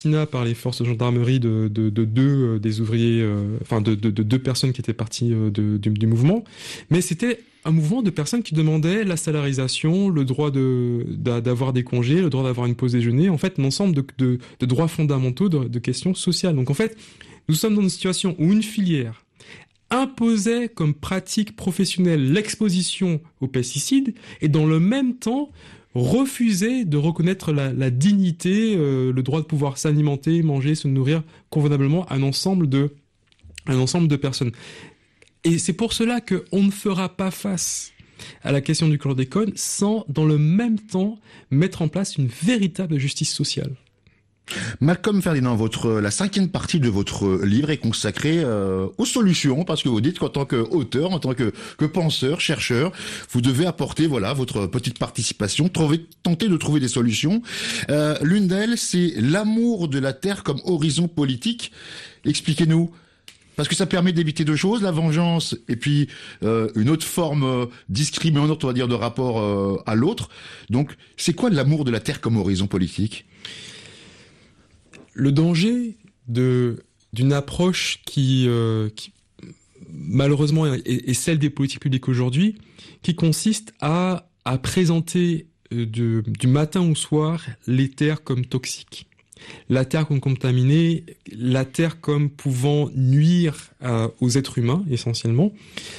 par les forces de gendarmerie de deux des ouvriers, de deux personnes qui étaient parties du mouvement, mais c'était un mouvement de personnes qui demandaient la salarisation, le droit d'avoir des congés, le droit d'avoir une pause déjeuner, en fait, un ensemble de droits fondamentaux, de questions sociales. Donc en fait, nous sommes dans une situation où une filière imposait comme pratique professionnelle l'exposition aux pesticides et dans le même temps refuser de reconnaître la dignité, le droit de pouvoir s'alimenter, manger, se nourrir convenablement à un ensemble de personnes. Et c'est pour cela qu'on ne fera pas face à la question du chlordécone sans, dans le même temps, mettre en place une véritable justice sociale. Malcolm Ferdinand, la 5e partie de votre livre est consacrée aux solutions, parce que vous dites qu'en tant qu'auteur, en tant que penseur, chercheur, vous devez apporter votre petite participation, tenter de trouver des solutions. L'une d'elles, c'est l'amour de la terre comme horizon politique. Expliquez-nous. Parce que ça permet d'éviter deux choses, la vengeance et puis une autre forme discriminante, on va dire, de rapport à l'autre. Donc, c'est quoi l'amour de la terre comme horizon politique ? Le danger d'une approche qui malheureusement est celle des politiques publiques aujourd'hui, qui consiste à présenter du matin au soir les terres comme toxiques, la terre comme contaminée, la terre comme pouvant nuire aux êtres humains essentiellement,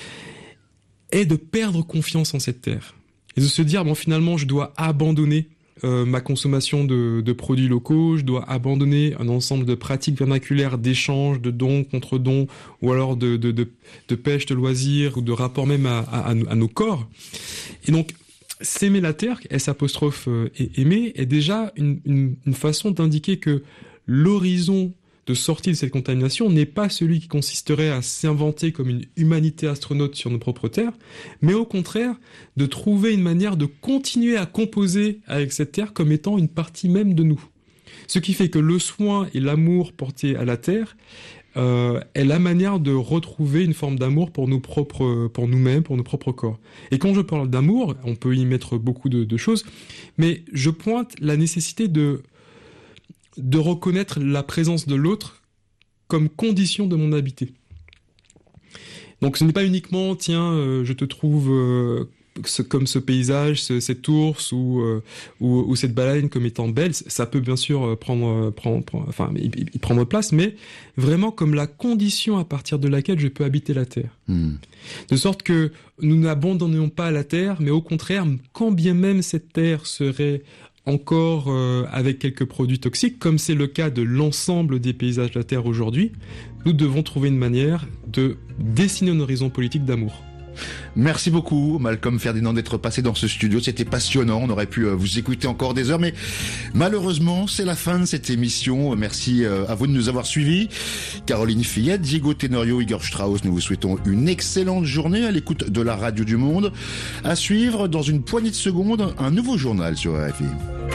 et de perdre confiance en cette terre. Et de se dire, finalement, je dois abandonner ma consommation de produits locaux, je dois abandonner un ensemble de pratiques vernaculaires d'échange, de dons contre dons, ou alors de pêche, de loisirs, ou de rapport même à nos corps. Et donc, s'aimer la terre, S' aimer, est déjà une façon d'indiquer que l'horizon de sortie de cette contamination n'est pas celui qui consisterait à s'inventer comme une humanité astronaute sur nos propres terres, mais au contraire de trouver une manière de continuer à composer avec cette terre comme étant une partie même de nous. Ce qui fait que le soin et l'amour porté à la terre est la manière de retrouver une forme d'amour pour nous-mêmes, pour nos propres corps. Et quand je parle d'amour, on peut y mettre beaucoup de choses, mais je pointe la nécessité de reconnaître la présence de l'autre comme condition de mon habiter. Donc ce n'est pas uniquement, je te trouve comme ce paysage, cet ours ou cette baleine comme étant belle. Ça peut bien sûr prendre place, mais vraiment comme la condition à partir de laquelle je peux habiter la terre. De sorte que nous n'abandonnons pas la terre, mais au contraire, quand bien même cette terre serait encore avec quelques produits toxiques, comme c'est le cas de l'ensemble des paysages de la Terre aujourd'hui, nous devons trouver une manière de dessiner un horizon politique d'amour. Merci beaucoup Malcolm Ferdinand d'être passé dans ce studio, c'était passionnant, on aurait pu vous écouter encore des heures, mais malheureusement c'est la fin de cette émission. Merci à vous de nous avoir suivis. Caroline Fillette, Diego Tenorio, Igor Strauss, nous vous souhaitons une excellente journée à l'écoute de la radio du monde. À suivre dans une poignée de secondes, un nouveau journal sur RFI.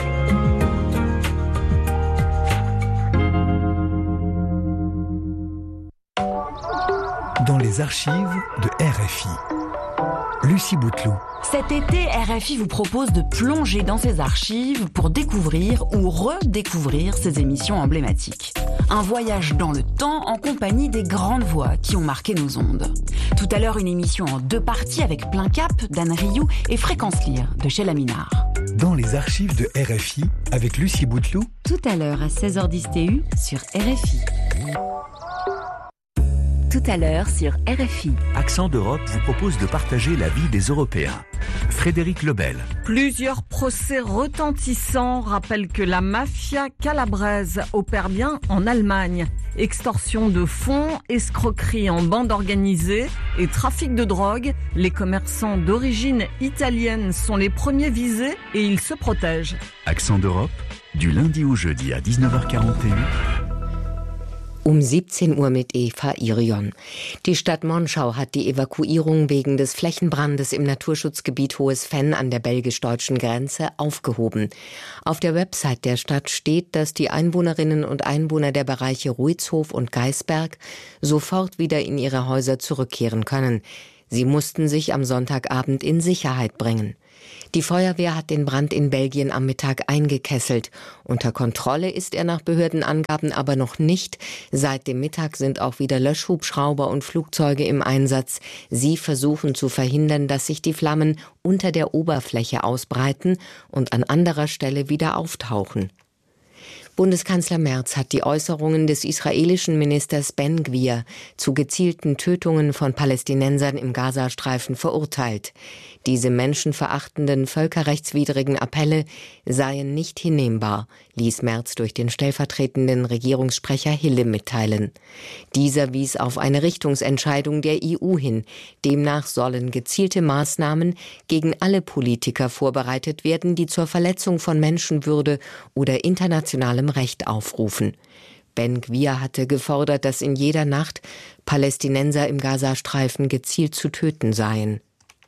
Dans les archives de RFI. Lucie Bouteloup. Cet été, RFI vous propose de plonger dans ses archives pour découvrir ou redécouvrir ses émissions emblématiques. Un voyage dans le temps en compagnie des grandes voix qui ont marqué nos ondes. Tout à l'heure, une émission en 2 parties avec Plein Cap d'Anne Rioux et Fréquence Lire de Sheila Minard. Dans les archives de RFI avec Lucie Bouteloup. Tout à l'heure à 16h10 TU sur RFI. Tout à l'heure sur RFI. Accent d'Europe vous propose de partager la vie des Européens. Frédéric Lebel. Plusieurs procès retentissants rappellent que la mafia calabraise opère bien en Allemagne. Extorsion de fonds, escroquerie en bande organisée et trafic de drogue. Les commerçants d'origine italienne sont les premiers visés et ils se protègent. Accent d'Europe, du lundi au jeudi à 19h41. 17 Uhr mit Eva Irion. Die Stadt Monschau hat die Evakuierung wegen des Flächenbrandes im Naturschutzgebiet Hohes Venn an der belgisch-deutschen Grenze aufgehoben. Auf der Website der Stadt steht, dass die Einwohnerinnen und Einwohner der Bereiche Ruitzhof und Geisberg sofort wieder in ihre Häuser zurückkehren können. Sie mussten sich am Sonntagabend in Sicherheit bringen. Die Feuerwehr hat den Brand in Belgien am Mittag eingekesselt. Unter Kontrolle ist er nach Behördenangaben aber noch nicht. Seit dem Mittag sind auch wieder Löschhubschrauber und Flugzeuge im Einsatz. Sie versuchen zu verhindern, dass sich die Flammen unter der Oberfläche ausbreiten und an anderer Stelle wieder auftauchen. Bundeskanzler Merz hat die Äußerungen des israelischen Ministers Ben-Gvir zu gezielten Tötungen von Palästinensern im Gazastreifen verurteilt. Diese menschenverachtenden, völkerrechtswidrigen Appelle seien nicht hinnehmbar, ließ Merz durch den stellvertretenden Regierungssprecher Hille mitteilen. Dieser wies auf eine Richtungsentscheidung der EU hin. Demnach sollen gezielte Maßnahmen gegen alle Politiker vorbereitet werden, die zur Verletzung von Menschenwürde oder internationalem Recht aufrufen. Ben-Gvir hatte gefordert, dass in jeder Nacht Palästinenser im Gazastreifen gezielt zu töten seien.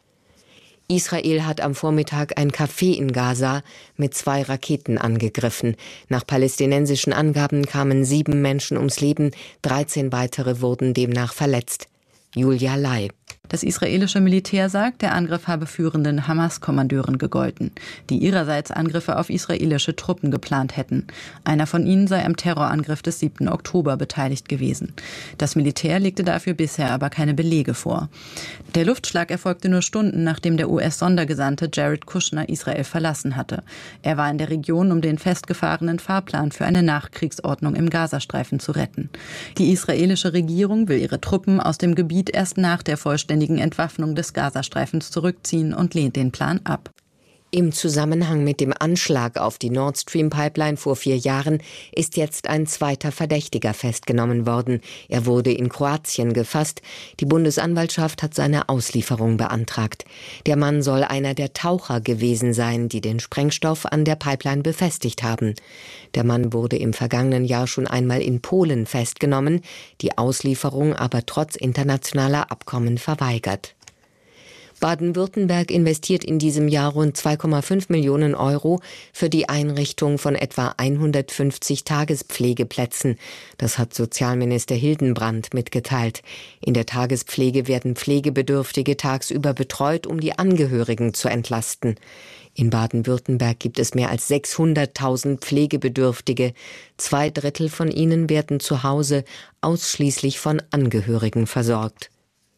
Israel hat am Vormittag ein Café in Gaza mit 2 Raketen angegriffen. Nach palästinensischen Angaben kamen 7 Menschen ums Leben, 13 weitere wurden demnach verletzt. Julia Lai. Das israelische Militär sagt, der Angriff habe führenden Hamas-Kommandeuren gegolten, die ihrerseits Angriffe auf israelische Truppen geplant hätten. Einer von ihnen sei am Terrorangriff des 7. Oktober beteiligt gewesen. Das Militär legte dafür bisher aber keine Belege vor. Der Luftschlag erfolgte nur Stunden, nachdem der US-Sondergesandte Jared Kushner Israel verlassen hatte. Er war in der Region, um den festgefahrenen Fahrplan für eine Nachkriegsordnung im Gazastreifen zu retten. Die israelische Regierung will ihre Truppen aus dem Gebiet erst nach der vollständigen Entwaffnung des Gazastreifens zurückziehen und lehnt den Plan ab. Im Zusammenhang mit dem Anschlag auf die Nord Stream Pipeline vor 4 Jahren ist jetzt ein zweiter Verdächtiger festgenommen worden. Er wurde in Kroatien gefasst. Die Bundesanwaltschaft hat seine Auslieferung beantragt. Der Mann soll einer der Taucher gewesen sein, die den Sprengstoff an der Pipeline befestigt haben. Der Mann wurde im vergangenen Jahr schon einmal in Polen festgenommen, die Auslieferung aber trotz internationaler Abkommen verweigert. Baden-Württemberg investiert in diesem Jahr rund 2,5 Millionen Euro für die Einrichtung von etwa 150 Tagespflegeplätzen. Das hat Sozialminister Hildenbrand mitgeteilt. In der Tagespflege werden Pflegebedürftige tagsüber betreut, um die Angehörigen zu entlasten. In Baden-Württemberg gibt es mehr als 600.000 Pflegebedürftige. 2/3 von ihnen werden zu Hause ausschließlich von Angehörigen versorgt.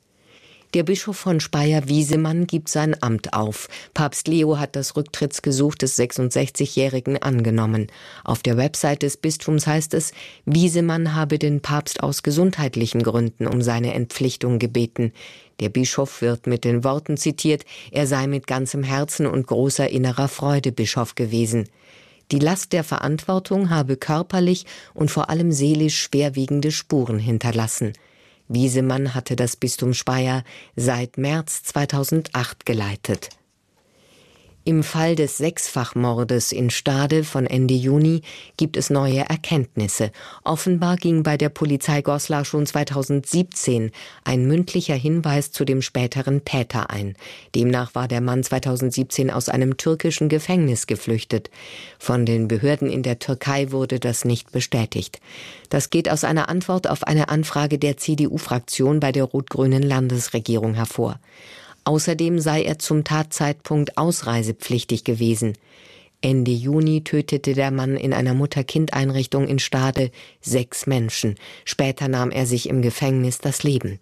Der Bischof von Speyer, Wiesemann, gibt sein Amt auf. Papst Leo hat das Rücktrittsgesuch des 66-Jährigen angenommen. Auf der Website des Bistums heißt es, Wiesemann habe den Papst aus gesundheitlichen Gründen um seine Entpflichtung gebeten. Der Bischof wird mit den Worten zitiert, er sei mit ganzem Herzen und großer innerer Freude Bischof gewesen. Die Last der Verantwortung habe körperlich und vor allem seelisch schwerwiegende Spuren hinterlassen. Wiesemann hatte das Bistum Speyer seit März 2008 geleitet. Im Fall des 6-fach-Mordes in Stade von Ende Juni gibt es neue Erkenntnisse. Offenbar ging bei der Polizei Goslar schon 2017 ein mündlicher Hinweis zu dem späteren Täter ein. Demnach war der Mann 2017 aus einem türkischen Gefängnis geflüchtet. Von den Behörden in der Türkei wurde das nicht bestätigt. Das geht aus einer Antwort auf eine Anfrage der CDU-Fraktion bei der rot-grünen Landesregierung hervor. Außerdem sei er zum Tatzeitpunkt ausreisepflichtig gewesen. Ende Juni tötete der Mann in einer Mutter-Kind-Einrichtung in Stade 6 Menschen. Später nahm er sich im Gefängnis das Leben.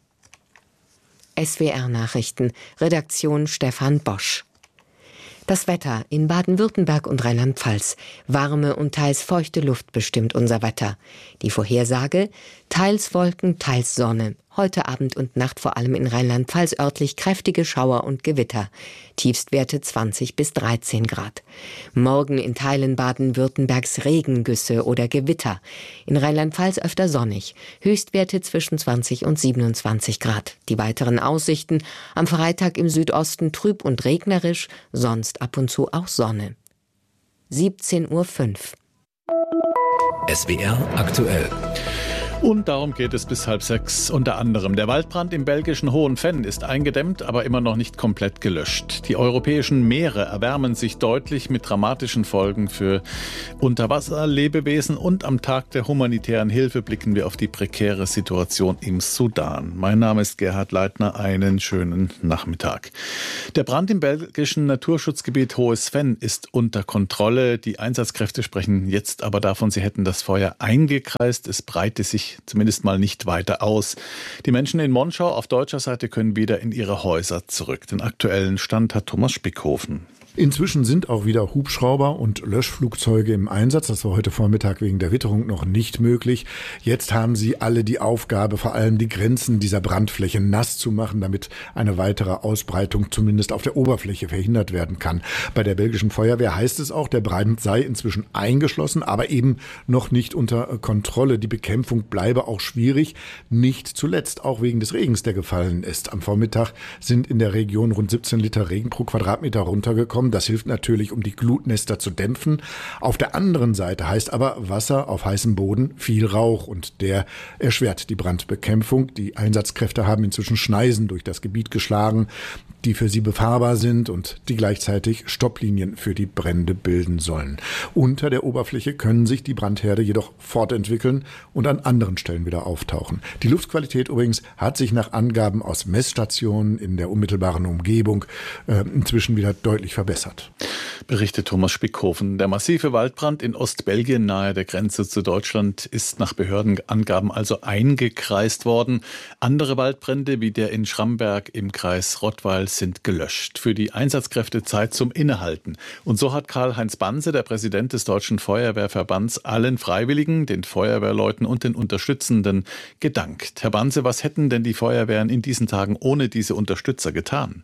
SWR-Nachrichten, Redaktion Stefan Bosch. Das Wetter in Baden-Württemberg und Rheinland-Pfalz. Warme und teils feuchte Luft bestimmt unser Wetter. Die Vorhersage: teils Wolken, teils Sonne. Heute Abend und Nacht vor allem in Rheinland-Pfalz örtlich kräftige Schauer und Gewitter. Tiefstwerte 20 bis 13 Grad. Morgen in Teilen Baden-Württembergs Regengüsse oder Gewitter. In Rheinland-Pfalz öfter sonnig. Höchstwerte zwischen 20 und 27 Grad. Die weiteren Aussichten: am Freitag im Südosten trüb und regnerisch, sonst ab und zu auch Sonne. 17:05 Uhr. SWR aktuell. Und darum geht es bis 5:30 unter anderem. Der Waldbrand im belgischen Hohenfenn ist eingedämmt, aber immer noch nicht komplett gelöscht. Die europäischen Meere erwärmen sich deutlich mit dramatischen Folgen für Unterwasserlebewesen. Und am Tag der humanitären Hilfe blicken wir auf die prekäre Situation im Sudan. Mein Name ist Gerhard Leitner. Einen schönen Nachmittag. Der Brand im belgischen Naturschutzgebiet Hohes Venn ist unter Kontrolle. Die Einsatzkräfte sprechen jetzt aber davon, sie hätten das Feuer eingekreist. Es breite sich zumindest mal nicht weiter aus. Die Menschen in Monschau auf deutscher Seite können wieder in ihre Häuser zurück. Den aktuellen Stand hat Thomas Spickhofen. Inzwischen sind auch wieder Hubschrauber und Löschflugzeuge im Einsatz. Das war heute Vormittag wegen der Witterung noch nicht möglich. Jetzt haben sie alle die Aufgabe, vor allem die Grenzen dieser Brandfläche nass zu machen, damit eine weitere Ausbreitung zumindest auf der Oberfläche verhindert werden kann. Bei der belgischen Feuerwehr heißt es auch, der Brand sei inzwischen eingeschlossen, aber eben noch nicht unter Kontrolle. Die Bekämpfung bleibe auch schwierig, nicht zuletzt auch wegen des Regens, der gefallen ist. Am Vormittag sind in der Region rund 17 Liter Regen pro Quadratmeter runtergekommen. Das hilft natürlich, um die Glutnester zu dämpfen. Auf der anderen Seite heißt aber Wasser auf heißem Boden viel Rauch und der erschwert die Brandbekämpfung. Die Einsatzkräfte haben inzwischen Schneisen durch das Gebiet geschlagen, die für sie befahrbar sind und die gleichzeitig Stopplinien für die Brände bilden sollen. Unter der Oberfläche können sich die Brandherde jedoch fortentwickeln und an anderen Stellen wieder auftauchen. Die Luftqualität übrigens hat sich nach Angaben aus Messstationen in der unmittelbaren Umgebung inzwischen wieder deutlich verbessert. Berichtet Thomas Spickhofen. Der massive Waldbrand in Ostbelgien nahe der Grenze zu Deutschland ist nach Behördenangaben also eingekreist worden. Andere Waldbrände wie der in Schramberg im Kreis Rottweil sind gelöscht. Für die Einsatzkräfte Zeit zum Innehalten. Und so hat Karl-Heinz Banse, der Präsident des Deutschen Feuerwehrverbands, allen Freiwilligen, den Feuerwehrleuten und den Unterstützenden gedankt. Herr Banse, was hätten denn die Feuerwehren in diesen Tagen ohne diese Unterstützer getan?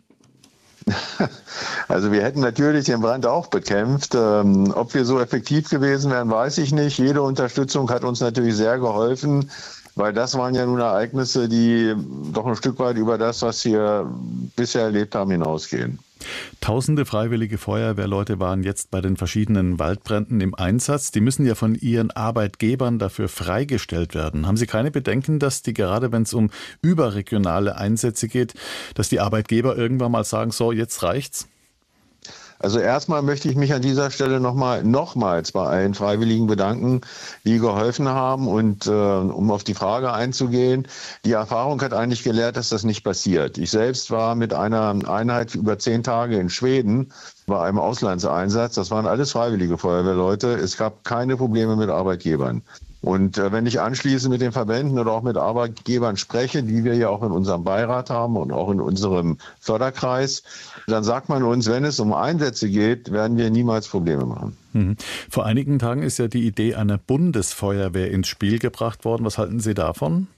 Also wir hätten natürlich den Brand auch bekämpft. Ob wir so effektiv gewesen wären, weiß ich nicht. Jede Unterstützung hat uns natürlich sehr geholfen, weil das waren ja nun Ereignisse, die doch ein Stück weit über das, was wir bisher erlebt haben, hinausgehen. Tausende freiwillige Feuerwehrleute waren jetzt bei den verschiedenen Waldbränden im Einsatz. Die müssen ja von ihren Arbeitgebern dafür freigestellt werden. Haben Sie keine Bedenken, dass die, gerade wenn es um überregionale Einsätze geht, dass die Arbeitgeber irgendwann mal sagen, so, jetzt reicht's? Also erstmal möchte ich mich an dieser Stelle nochmals bei allen Freiwilligen bedanken, die geholfen haben. Und um auf die Frage einzugehen, die Erfahrung hat eigentlich gelehrt, dass das nicht passiert. Ich selbst war mit einer Einheit über 10 Tage in Schweden bei einem Auslandseinsatz. Das waren alles freiwillige Feuerwehrleute. Es gab keine Probleme mit Arbeitgebern. Und wenn ich anschließend mit den Verbänden oder auch mit Arbeitgebern spreche, die wir ja auch in unserem Beirat haben und auch in unserem Förderkreis, dann sagt man uns, wenn es um Einsätze geht, werden wir niemals Probleme machen. Vor einigen Tagen ist ja die Idee einer Bundesfeuerwehr ins Spiel gebracht worden. Was halten Sie davon?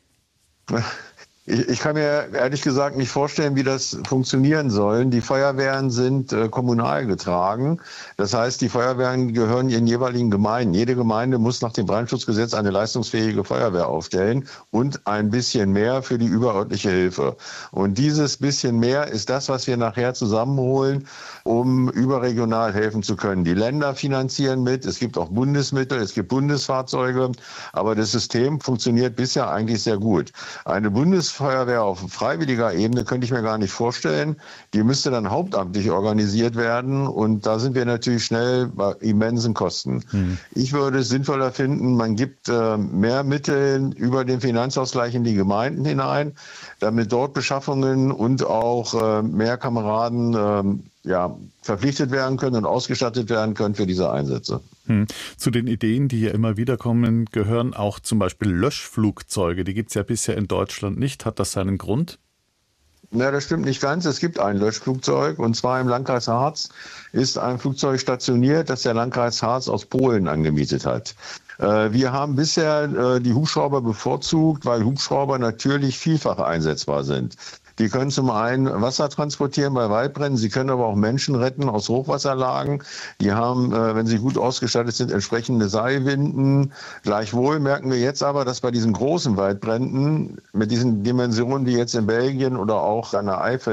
Ich kann mir ehrlich gesagt nicht vorstellen, wie das funktionieren soll. Die Feuerwehren sind kommunal getragen. Das heißt, die Feuerwehren gehören ihren jeweiligen Gemeinden. Jede Gemeinde muss nach dem Brandschutzgesetz eine leistungsfähige Feuerwehr aufstellen und ein bisschen mehr für die überörtliche Hilfe. Und dieses bisschen mehr ist das, was wir nachher zusammenholen, um überregional helfen zu können. Die Länder finanzieren mit, es gibt auch Bundesmittel, es gibt Bundesfahrzeuge, aber das System funktioniert bisher eigentlich sehr gut. Eine Bundesfeuerwehr auf freiwilliger Ebene könnte ich mir gar nicht vorstellen. Die müsste dann hauptamtlich organisiert werden und da sind wir natürlich schnell bei immensen Kosten. Ich würde es sinnvoller finden, man gibt mehr Mittel über den Finanzausgleich in die Gemeinden hinein, damit dort Beschaffungen und auch mehr Kameraden verpflichtet werden können und ausgestattet werden können für diese Einsätze. Zu den Ideen, die hier immer wieder kommen, gehören auch zum Beispiel Löschflugzeuge. Die gibt es ja bisher in Deutschland nicht. Hat das seinen Grund? Na, das stimmt nicht ganz. Es gibt ein Löschflugzeug und zwar im Landkreis Harz ist ein Flugzeug stationiert, das der Landkreis Harz aus Polen angemietet hat. Wir haben bisher die Hubschrauber bevorzugt, weil Hubschrauber natürlich vielfach einsetzbar sind. Die können zum einen Wasser transportieren bei Waldbränden, sie können aber auch Menschen retten aus Hochwasserlagen. Die haben, wenn sie gut ausgestattet sind, entsprechende Seilwinden. Gleichwohl merken wir jetzt aber, dass bei diesen großen Waldbränden mit diesen Dimensionen wie jetzt in Belgien oder auch an der Eifel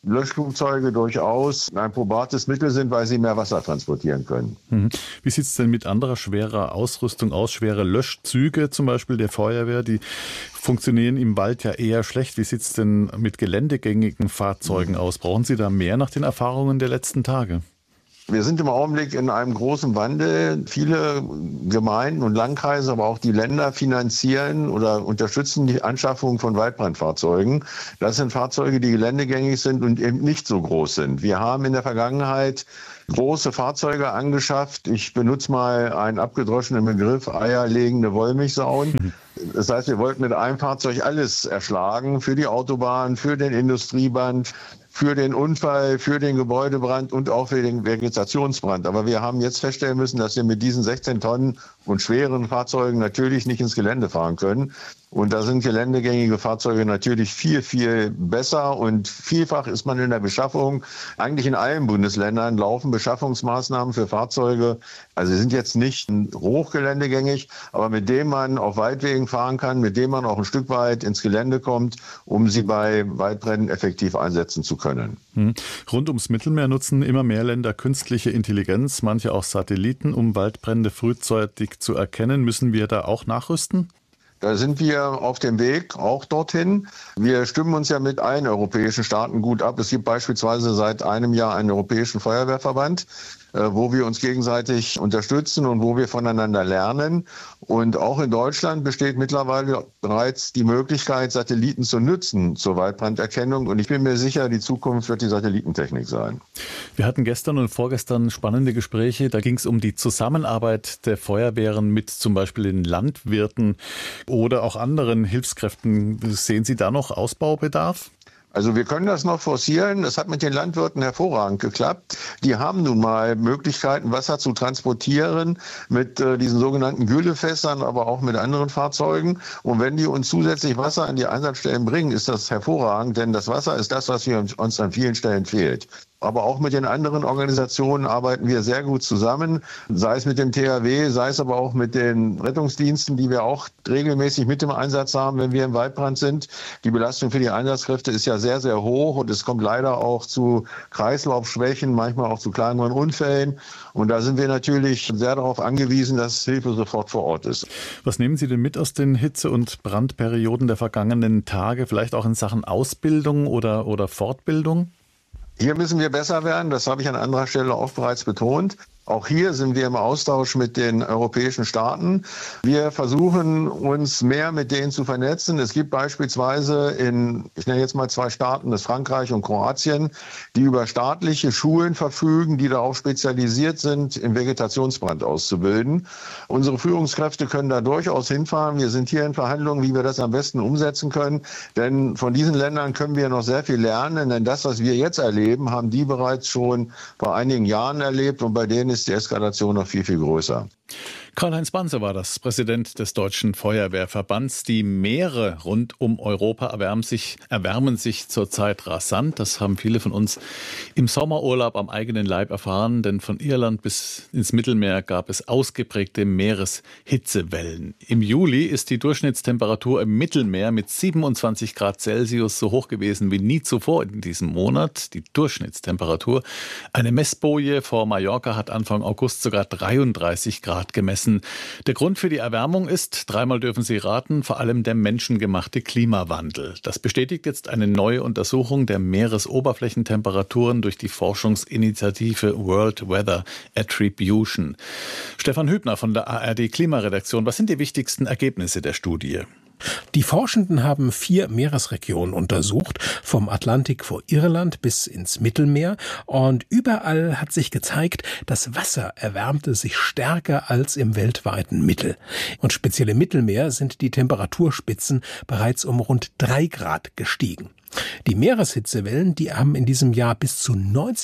Löschflugzeuge durchaus ein probates Mittel sind, weil sie mehr Wasser transportieren können. Wie sieht es denn mit anderer schwerer Ausrüstung aus? Schwere Löschzüge zum Beispiel der Feuerwehr, die funktionieren im Wald ja eher schlecht. Wie sieht es denn mit geländegängigen Fahrzeugen aus? Brauchen Sie da mehr nach den Erfahrungen der letzten Tage? Wir sind im Augenblick in einem großen Wandel. Viele Gemeinden und Landkreise, aber auch die Länder finanzieren oder unterstützen die Anschaffung von Waldbrandfahrzeugen. Das sind Fahrzeuge, die geländegängig sind und eben nicht so groß sind. Wir haben in der Vergangenheit große Fahrzeuge angeschafft. Ich benutze mal einen abgedroschenen Begriff, eierlegende Wollmilchsauen. Das heißt, wir wollten mit einem Fahrzeug alles erschlagen, für die Autobahn, für den Industriebrand, für den Unfall, für den Gebäudebrand und auch für den Vegetationsbrand. Aber wir haben jetzt feststellen müssen, dass wir mit diesen 16 Tonnen und schweren Fahrzeugen natürlich nicht ins Gelände fahren können. Und da sind geländegängige Fahrzeuge natürlich viel, viel besser. Und vielfach ist man in der Beschaffung, eigentlich in allen Bundesländern laufen Beschaffungsmaßnahmen für Fahrzeuge. Also sie sind jetzt nicht hochgeländegängig, aber mit dem man auf Waldwegen fahren kann, mit dem man auch ein Stück weit ins Gelände kommt, um sie bei Waldbränden effektiv einsetzen zu können. Rund ums Mittelmeer nutzen immer mehr Länder künstliche Intelligenz, manche auch Satelliten, um Waldbrände frühzeitig zu erkennen. Müssen wir da auch nachrüsten? Da sind wir auf dem Weg, auch dorthin. Wir stimmen uns ja mit allen europäischen Staaten gut ab. Es gibt beispielsweise seit einem Jahr einen Europäischen Feuerwehrverband, wo wir uns gegenseitig unterstützen und wo wir voneinander lernen. Und auch in Deutschland besteht mittlerweile bereits die Möglichkeit, Satelliten zu nutzen zur Waldbranderkennung. Und ich bin mir sicher, die Zukunft wird die Satellitentechnik sein. Wir hatten gestern und vorgestern spannende Gespräche. Da ging es um die Zusammenarbeit der Feuerwehren mit zum Beispiel den Landwirten oder auch anderen Hilfskräften. Sehen Sie da noch Ausbaubedarf? Also wir können das noch forcieren. Das hat mit den Landwirten hervorragend geklappt. Die haben nun mal Möglichkeiten, Wasser zu transportieren mit diesen sogenannten Güllefässern, aber auch mit anderen Fahrzeugen. Und wenn die uns zusätzlich Wasser an die Einsatzstellen bringen, ist das hervorragend, denn das Wasser ist das, was uns an vielen Stellen fehlt. Aber auch mit den anderen Organisationen arbeiten wir sehr gut zusammen, sei es mit dem THW, sei es aber auch mit den Rettungsdiensten, die wir auch regelmäßig mit im Einsatz haben, wenn wir im Waldbrand sind. Die Belastung für die Einsatzkräfte ist ja sehr, sehr hoch und es kommt leider auch zu Kreislaufschwächen, manchmal auch zu kleineren Unfällen. Und da sind wir natürlich sehr darauf angewiesen, dass Hilfe sofort vor Ort ist. Was nehmen Sie denn mit aus den Hitze- und Brandperioden der vergangenen Tage, vielleicht auch in Sachen Ausbildung oder Fortbildung? Hier müssen wir besser werden, das habe ich an anderer Stelle auch bereits betont. Auch hier sind wir im Austausch mit den europäischen Staaten. Wir versuchen, uns mehr mit denen zu vernetzen. Es gibt beispielsweise ich nenne jetzt mal 2 Staaten, das Frankreich und Kroatien, die über staatliche Schulen verfügen, die darauf spezialisiert sind, im Vegetationsbrand auszubilden. Unsere Führungskräfte können da durchaus hinfahren. Wir sind hier in Verhandlungen, wie wir das am besten umsetzen können. Denn von diesen Ländern können wir noch sehr viel lernen. Denn das, was wir jetzt erleben, haben die bereits schon vor einigen Jahren erlebt. Und bei denen ist die Eskalation noch viel, viel größer. Karl-Heinz Banse war das, Präsident des Deutschen Feuerwehrverbands. Die Meere rund um Europa erwärmen sich zurzeit rasant. Das haben viele von uns im Sommerurlaub am eigenen Leib erfahren, denn von Irland bis ins Mittelmeer gab es ausgeprägte Meereshitzewellen. Im Juli ist die Durchschnittstemperatur im Mittelmeer mit 27 Grad Celsius so hoch gewesen wie nie zuvor in diesem Monat. Die Durchschnittstemperatur. Eine Messboje vor Mallorca hat Anfang August sogar 33 Grad gemessen. Der Grund für die Erwärmung ist, dreimal dürfen Sie raten, vor allem der menschengemachte Klimawandel. Das bestätigt jetzt eine neue Untersuchung der Meeresoberflächentemperaturen durch die Forschungsinitiative World Weather Attribution. Stefan Hübner von der ARD Klimaredaktion. Was sind die wichtigsten Ergebnisse der Studie? Die Forschenden haben 4 Meeresregionen untersucht, vom Atlantik vor Irland bis ins Mittelmeer. Und überall hat sich gezeigt, das Wasser erwärmte sich stärker als im weltweiten Mittel. Und speziell im Mittelmeer sind die Temperaturspitzen bereits um rund 3 Grad gestiegen. Die Meereshitzewellen, die haben in diesem Jahr bis zu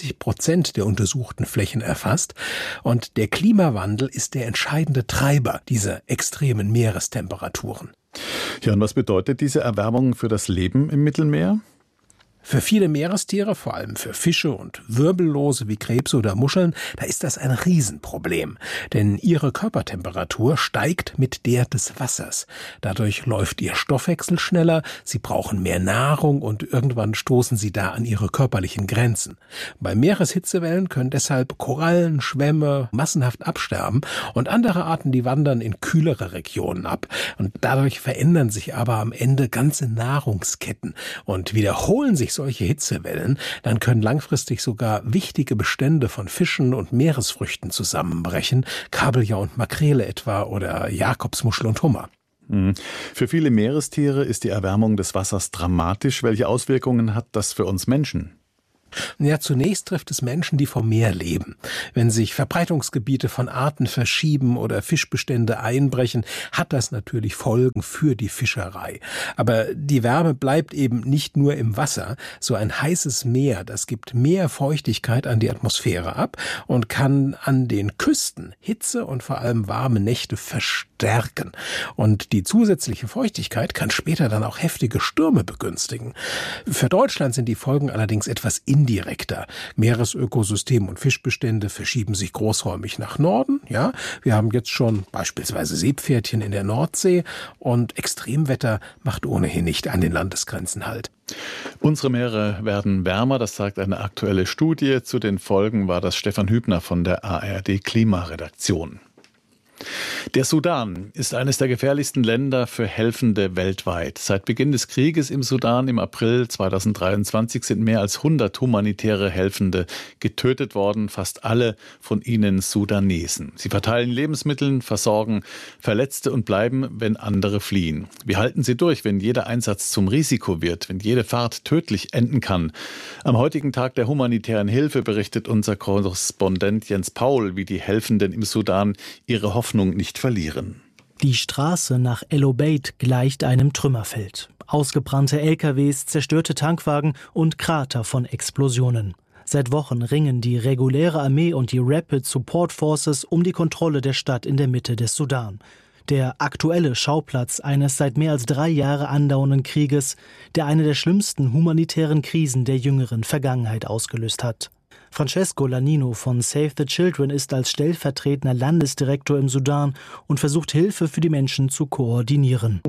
90% der untersuchten Flächen erfasst. Und der Klimawandel ist der entscheidende Treiber dieser extremen Meerestemperaturen. Ja, und was bedeutet diese Erwärmung für das Leben im Mittelmeer? Für viele Meerestiere, vor allem für Fische und Wirbellose wie Krebse oder Muscheln, da ist das ein Riesenproblem. Denn ihre Körpertemperatur steigt mit der des Wassers. Dadurch läuft ihr Stoffwechsel schneller, sie brauchen mehr Nahrung und irgendwann stoßen sie da an ihre körperlichen Grenzen. Bei Meereshitzewellen können deshalb Korallen, Schwämme massenhaft absterben und andere Arten, die wandern in kühlere Regionen ab. Und dadurch verändern sich aber am Ende ganze Nahrungsketten und wiederholen sich solche Hitzewellen, dann können langfristig sogar wichtige Bestände von Fischen und Meeresfrüchten zusammenbrechen, Kabeljau und Makrele etwa oder Jakobsmuschel und Hummer. Für viele Meerestiere ist die Erwärmung des Wassers dramatisch. Welche Auswirkungen hat das für uns Menschen? Ja, zunächst trifft es Menschen, die vom Meer leben. Wenn sich Verbreitungsgebiete von Arten verschieben oder Fischbestände einbrechen, hat das natürlich Folgen für die Fischerei. Aber die Wärme bleibt eben nicht nur im Wasser. So ein heißes Meer, das gibt mehr Feuchtigkeit an die Atmosphäre ab und kann an den Küsten Hitze und vor allem warme Nächte verstärken. Und die zusätzliche Feuchtigkeit kann später dann auch heftige Stürme begünstigen. Für Deutschland sind die Folgen allerdings etwas indirekter. Meeresökosystem und Fischbestände verschieben sich großräumig nach Norden. Ja, wir haben jetzt schon beispielsweise Seepferdchen in der Nordsee und Extremwetter macht ohnehin nicht an den Landesgrenzen Halt. Unsere Meere werden wärmer, das sagt eine aktuelle Studie. Zu den Folgen war das Stefan Hübner von der ARD Klimaredaktion. Der Sudan ist eines der gefährlichsten Länder für Helfende weltweit. Seit Beginn des Krieges im Sudan im April 2023 sind mehr als 100 humanitäre Helfende getötet worden, fast alle von ihnen Sudanesen. Sie verteilen Lebensmittel, versorgen Verletzte und bleiben, wenn andere fliehen. Wie halten sie durch, wenn jeder Einsatz zum Risiko wird, wenn jede Fahrt tödlich enden kann? Am heutigen Tag der humanitären Hilfe berichtet unser Korrespondent Jens Paul, wie die Helfenden im Sudan ihre Hoffnung nicht verlieren. Die Straße nach El Obeid gleicht einem Trümmerfeld. Ausgebrannte LKWs, zerstörte Tankwagen und Krater von Explosionen. Seit Wochen ringen die reguläre Armee und die Rapid Support Forces um die Kontrolle der Stadt in der Mitte des Sudan. Der aktuelle Schauplatz eines seit mehr als 3 Jahre andauernden Krieges, der eine der schlimmsten humanitären Krisen der jüngeren Vergangenheit ausgelöst hat. Francesco Lanino von Save the Children ist als stellvertretender Landesdirektor im Sudan und versucht Hilfe für die Menschen zu koordinieren.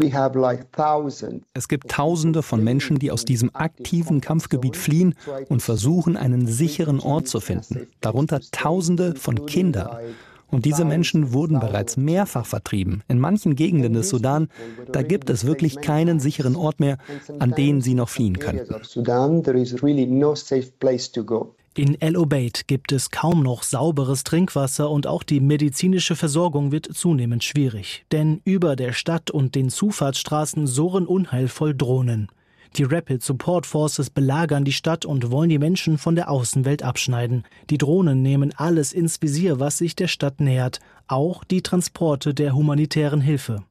Es gibt Tausende von Menschen, die aus diesem aktiven Kampfgebiet fliehen und versuchen, einen sicheren Ort zu finden. Darunter Tausende von Kindern. Und diese Menschen wurden bereits mehrfach vertrieben. In manchen Gegenden des Sudan, da gibt es wirklich keinen sicheren Ort mehr, an den sie noch fliehen könnten. In El Obeid gibt es kaum noch sauberes Trinkwasser und auch die medizinische Versorgung wird zunehmend schwierig. Denn über der Stadt und den Zufahrtsstraßen surren unheilvoll Drohnen. Die Rapid Support Forces belagern die Stadt und wollen die Menschen von der Außenwelt abschneiden. Die Drohnen nehmen alles ins Visier, was sich der Stadt nähert, auch die Transporte der humanitären Hilfe.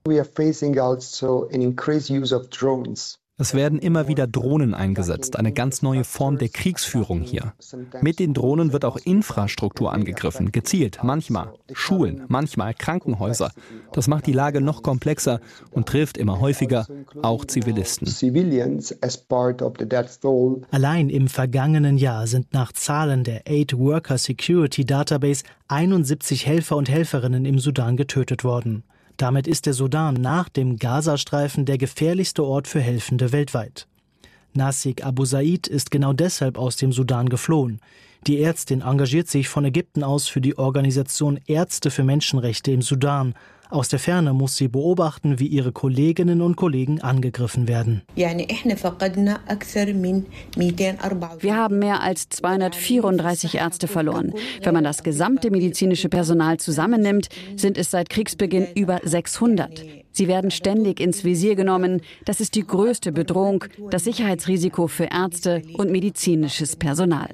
Es werden immer wieder Drohnen eingesetzt, eine ganz neue Form der Kriegsführung hier. Mit den Drohnen wird auch Infrastruktur angegriffen, gezielt, manchmal Schulen, manchmal Krankenhäuser. Das macht die Lage noch komplexer und trifft immer häufiger auch Zivilisten. Allein im vergangenen Jahr sind nach Zahlen der Aid Worker Security Database 71 Helfer und Helferinnen im Sudan getötet worden. Damit ist der Sudan nach dem Gazastreifen der gefährlichste Ort für Helfende weltweit. Nasik Abu Said ist genau deshalb aus dem Sudan geflohen. Die Ärztin engagiert sich von Ägypten aus für die Organisation Ärzte für Menschenrechte im Sudan. Aus der Ferne muss sie beobachten, wie ihre Kolleginnen und Kollegen angegriffen werden. Wir haben mehr als 234 Ärzte verloren. Wenn man das gesamte medizinische Personal zusammennimmt, sind es seit Kriegsbeginn über 600. Sie werden ständig ins Visier genommen. Das ist die größte Bedrohung, das Sicherheitsrisiko für Ärzte und medizinisches Personal.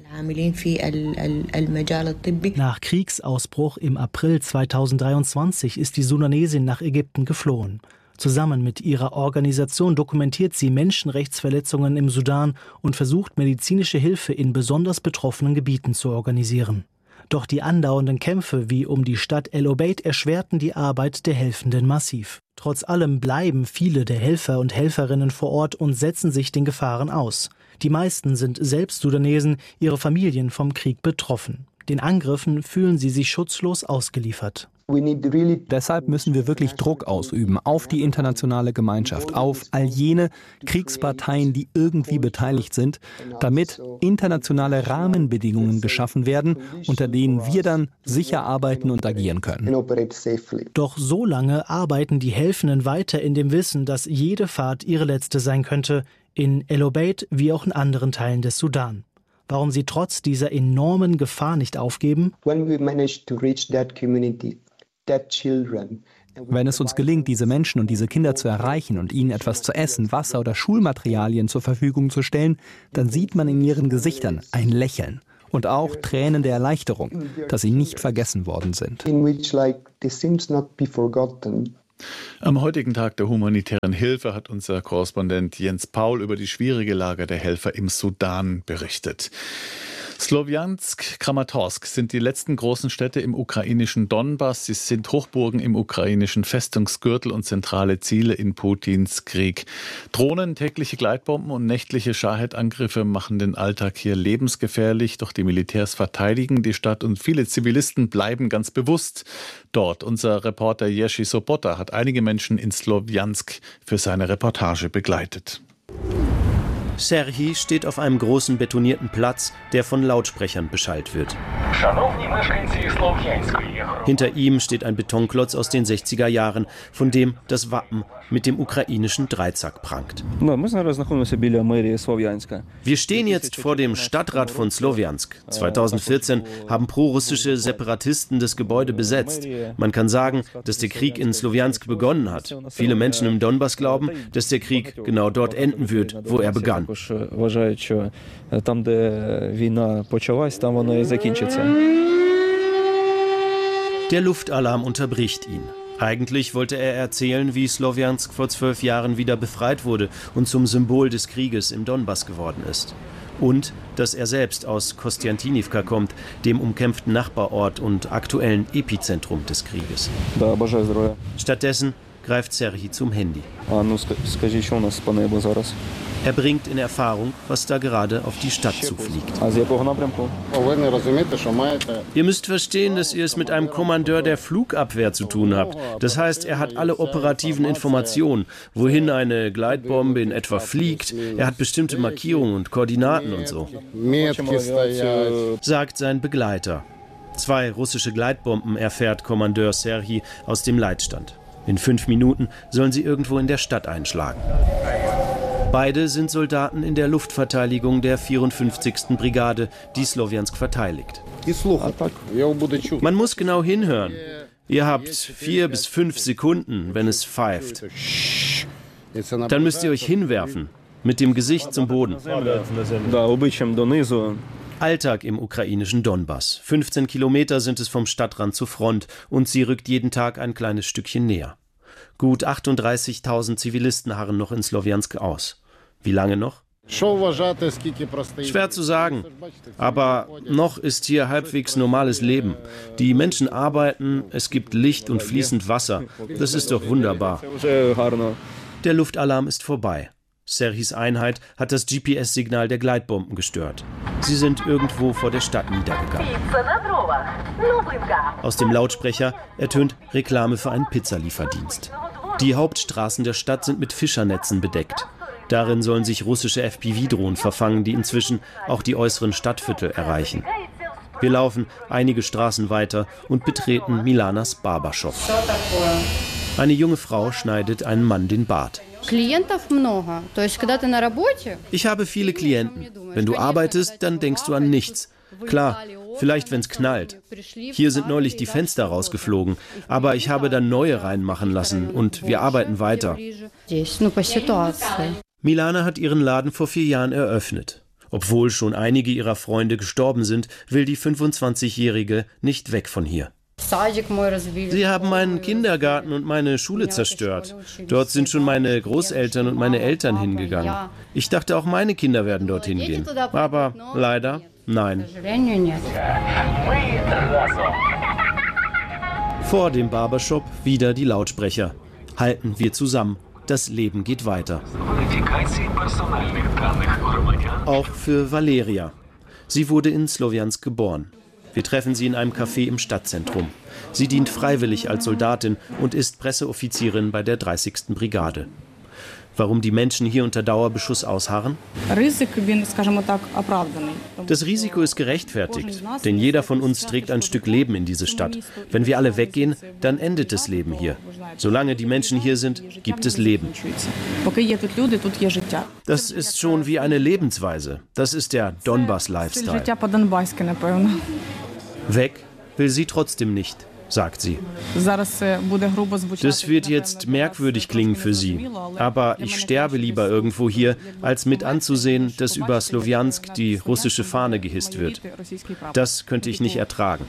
Nach Kriegsausbruch im April 2023 ist die Sudanesin nach Ägypten geflohen. Zusammen mit ihrer Organisation dokumentiert sie Menschenrechtsverletzungen im Sudan und versucht, medizinische Hilfe in besonders betroffenen Gebieten zu organisieren. Doch die andauernden Kämpfe wie um die Stadt El Obeid erschwerten die Arbeit der Helfenden massiv. Trotz allem bleiben viele der Helfer und Helferinnen vor Ort und setzen sich den Gefahren aus. Die meisten sind selbst Sudanesen, ihre Familien vom Krieg betroffen. Den Angriffen fühlen sie sich schutzlos ausgeliefert. Deshalb müssen wir wirklich Druck ausüben auf die internationale Gemeinschaft, auf all jene Kriegsparteien, die irgendwie beteiligt sind, damit internationale Rahmenbedingungen geschaffen werden, unter denen wir dann sicher arbeiten und agieren können. Doch so lange arbeiten die Helfenden weiter in dem Wissen, dass jede Fahrt ihre letzte sein könnte, in El Obeid wie auch in anderen Teilen des Sudan. Warum sie trotz dieser enormen Gefahr nicht aufgeben? Wenn es uns gelingt, diese Menschen und diese Kinder zu erreichen und ihnen etwas zu essen, Wasser oder Schulmaterialien zur Verfügung zu stellen, dann sieht man in ihren Gesichtern ein Lächeln und auch Tränen der Erleichterung, dass sie nicht vergessen worden sind. Am heutigen Tag der humanitären Hilfe hat unser Korrespondent Jens Paul über die schwierige Lage der Helfer im Sudan berichtet. Slowjansk, Kramatorsk sind die letzten großen Städte im ukrainischen Donbass. Sie sind Hochburgen im ukrainischen Festungsgürtel und zentrale Ziele in Putins Krieg. Drohnen, tägliche Gleitbomben und nächtliche Shahed-Angriffe machen den Alltag hier lebensgefährlich. Doch die Militärs verteidigen die Stadt und viele Zivilisten bleiben ganz bewusst dort. Unser Reporter Jerzy Sobota hat einige Menschen in Slowjansk für seine Reportage begleitet. Serhii steht auf einem großen betonierten Platz, der von Lautsprechern beschallt wird. Hinter ihm steht ein Betonklotz aus den 60er Jahren, von dem das Wappen mit dem ukrainischen Dreizack prangt. Wir stehen jetzt vor dem Stadtrat von Slowjansk. 2014 haben prorussische Separatisten das Gebäude besetzt. Man kann sagen, dass der Krieg in Slowjansk begonnen hat. Viele Menschen im Donbass glauben, dass der Krieg genau dort enden wird, wo er begann. Der Luftalarm unterbricht ihn. Eigentlich wollte er erzählen, wie Slowjansk vor 12 Jahren wieder befreit wurde und zum Symbol des Krieges im Donbass geworden ist. Und dass er selbst aus Kostiantynivka kommt, dem umkämpften Nachbarort und aktuellen Epizentrum des Krieges. Stattdessen greift Serhii zum Handy. Er bringt in Erfahrung, was da gerade auf die Stadt zufliegt. Ihr müsst verstehen, dass ihr es mit einem Kommandeur der Flugabwehr zu tun habt. Das heißt, er hat alle operativen Informationen, wohin eine Gleitbombe in etwa fliegt. Er hat bestimmte Markierungen und Koordinaten und so, sagt sein Begleiter. 2 russische Gleitbomben erfährt Kommandeur Serhii aus dem Leitstand. In 5 Minuten sollen sie irgendwo in der Stadt einschlagen. Beide sind Soldaten in der Luftverteidigung der 54. Brigade, die Slowjansk verteidigt. Man muss genau hinhören. Ihr habt 4 bis 5 Sekunden, wenn es pfeift. Dann müsst ihr euch hinwerfen, mit dem Gesicht zum Boden. Alltag im ukrainischen Donbass. 15 Kilometer sind es vom Stadtrand zur Front und sie rückt jeden Tag ein kleines Stückchen näher. Gut 38.000 Zivilisten harren noch in Slowjansk aus. Wie lange noch? Schwer zu sagen, aber noch ist hier halbwegs normales Leben. Die Menschen arbeiten, es gibt Licht und fließend Wasser. Das ist doch wunderbar. Der Luftalarm ist vorbei. Serhis Einheit hat das GPS-Signal der Gleitbomben gestört. Sie sind irgendwo vor der Stadt niedergegangen. Aus dem Lautsprecher ertönt Reklame für einen Pizzalieferdienst. Die Hauptstraßen der Stadt sind mit Fischernetzen bedeckt. Darin sollen sich russische FPV-Drohnen verfangen, die inzwischen auch die äußeren Stadtviertel erreichen. Wir laufen einige Straßen weiter und betreten Milanas Barbershop. Eine junge Frau schneidet einem Mann den Bart. Ich habe viele Klienten. Wenn du arbeitest, dann denkst du an nichts. Klar, vielleicht wenn es knallt. Hier sind neulich die Fenster rausgeflogen, aber ich habe dann neue reinmachen lassen und wir arbeiten weiter. Milana hat ihren Laden vor 4 Jahren eröffnet. Obwohl schon einige ihrer Freunde gestorben sind, will die 25-Jährige nicht weg von hier. Sie haben meinen Kindergarten und meine Schule zerstört. Dort sind schon meine Großeltern und meine Eltern hingegangen. Ich dachte, auch meine Kinder werden dorthin gehen. Aber leider, nein. Vor dem Barbershop wieder die Lautsprecher. Halten wir zusammen. das Leben geht weiter. Auch für Valeria. Sie wurde in Slowiansk geboren. Wir treffen sie in einem Café im Stadtzentrum. Sie dient freiwillig als Soldatin und ist Presseoffizierin bei der 30. Brigade. Warum die Menschen hier unter Dauerbeschuss ausharren? Das Risiko ist gerechtfertigt, denn jeder von uns trägt ein Stück Leben in diese Stadt. Wenn wir alle weggehen, dann endet das Leben hier. Solange die Menschen hier sind, gibt es Leben. Das ist schon wie eine Lebensweise. Das ist der Donbass-Lifestyle. Weg will sie trotzdem nicht, sagt sie. Das wird jetzt merkwürdig klingen für Sie, aber ich sterbe lieber irgendwo hier, als mit anzusehen, dass über Slowiansk die russische Fahne gehisst wird. Das könnte ich nicht ertragen.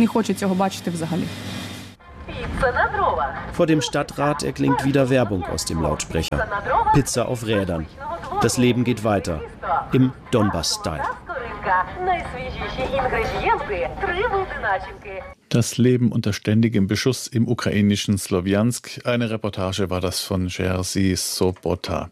Vor dem Stadtrat erklingt wieder Werbung aus dem Lautsprecher. Pizza auf Rädern. Das Leben geht weiter. Im Donbass-Style. Das Leben unter ständigem Beschuss im ukrainischen Slowiansk. Eine Reportage war das von Jerzy Sobota.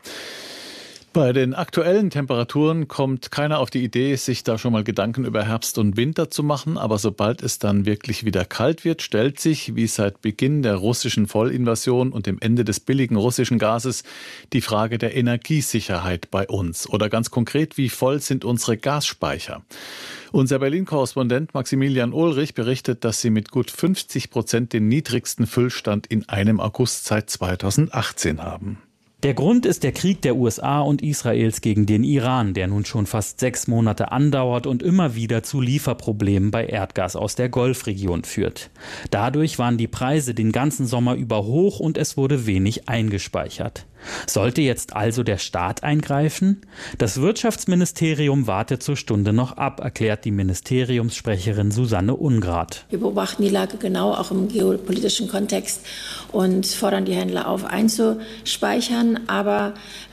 Bei den aktuellen Temperaturen kommt keiner auf die Idee, sich da schon mal Gedanken über Herbst und Winter zu machen. Aber sobald es dann wirklich wieder kalt wird, stellt sich, wie seit Beginn der russischen Vollinvasion und dem Ende des billigen russischen Gases, die Frage der Energiesicherheit bei uns. Oder ganz konkret, wie voll sind unsere Gasspeicher? Unser Berlin-Korrespondent Maximilian Ulrich berichtet, dass sie mit gut 50% den niedrigsten Füllstand in einem August seit 2018 haben. Der Grund ist der Krieg der USA und Israels gegen den Iran, der nun schon fast 6 Monate andauert und immer wieder zu Lieferproblemen bei Erdgas aus der Golfregion führt. Dadurch waren die Preise den ganzen Sommer über hoch und es wurde wenig eingespeichert. Sollte jetzt also der Staat eingreifen? Das Wirtschaftsministerium wartet zur Stunde noch ab, erklärt die Ministeriumssprecherin Susanne Ungrad. Wir beobachten die Lage genau, auch im geopolitischen Kontext, und fordern die Händler auf, einzuspeichern, aber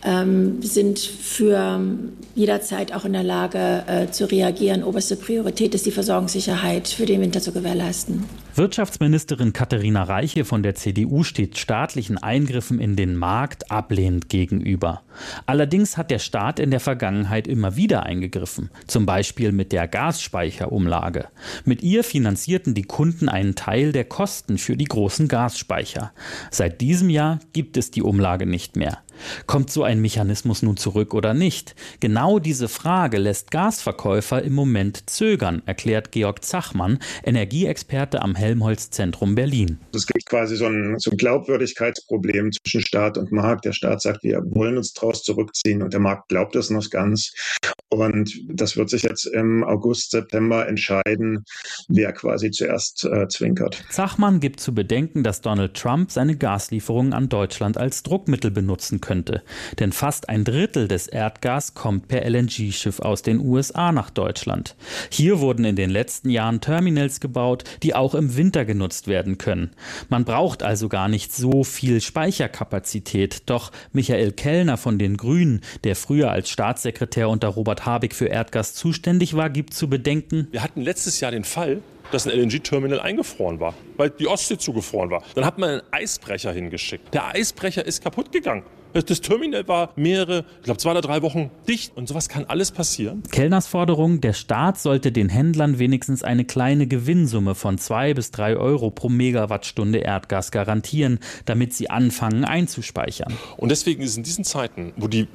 sind für jederzeit auch in der Lage zu reagieren. Oberste Priorität ist die Versorgungssicherheit für den Winter zu gewährleisten. Wirtschaftsministerin Katharina Reiche von der CDU steht staatlichen Eingriffen in den Markt ablehnend gegenüber. Allerdings hat der Staat in der Vergangenheit immer wieder eingegriffen, zum Beispiel mit der Gasspeicherumlage. Mit ihr finanzierten die Kunden einen Teil der Kosten für die großen Gasspeicher. Seit diesem Jahr gibt es die Umlage nicht mehr. Kommt so ein Mechanismus nun zurück oder nicht? Genau diese Frage lässt Gasverkäufer im Moment zögern, erklärt Georg Zachmann, Energieexperte am Helmholtz-Zentrum Berlin. Es gibt quasi so ein Glaubwürdigkeitsproblem zwischen Staat und Markt. Der Staat sagt, wir wollen uns daraus zurückziehen, und der Markt glaubt es noch ganz. Und das wird sich jetzt im August, September entscheiden, wer quasi zuerst zwinkert. Zachmann gibt zu bedenken, dass Donald Trump seine Gaslieferungen an Deutschland als Druckmittel benutzen könnte. Denn fast 1/3 des Erdgas kommt per LNG-Schiff aus den USA nach Deutschland. Hier wurden in den letzten Jahren Terminals gebaut, die auch im Winter genutzt werden können. Man braucht also gar nicht so viel Speicherkapazität. Doch Michael Kellner von den Grünen, der früher als Staatssekretär unter Robert Habeck für Erdgas zuständig war, gibt zu bedenken: Wir hatten letztes Jahr den Fall, dass ein LNG-Terminal eingefroren war, weil die Ostsee zugefroren war. Dann hat man einen Eisbrecher hingeschickt. Der Eisbrecher ist kaputt gegangen. Das Terminal war mehrere, ich glaube 2 oder 3 Wochen dicht, und sowas kann alles passieren. Kellners Forderung: Der Staat sollte den Händlern wenigstens eine kleine Gewinnsumme von 2 bis 3 Euro pro Megawattstunde Erdgas garantieren, damit sie anfangen einzuspeichern. Und deswegen ist in diesen Zeiten, wo die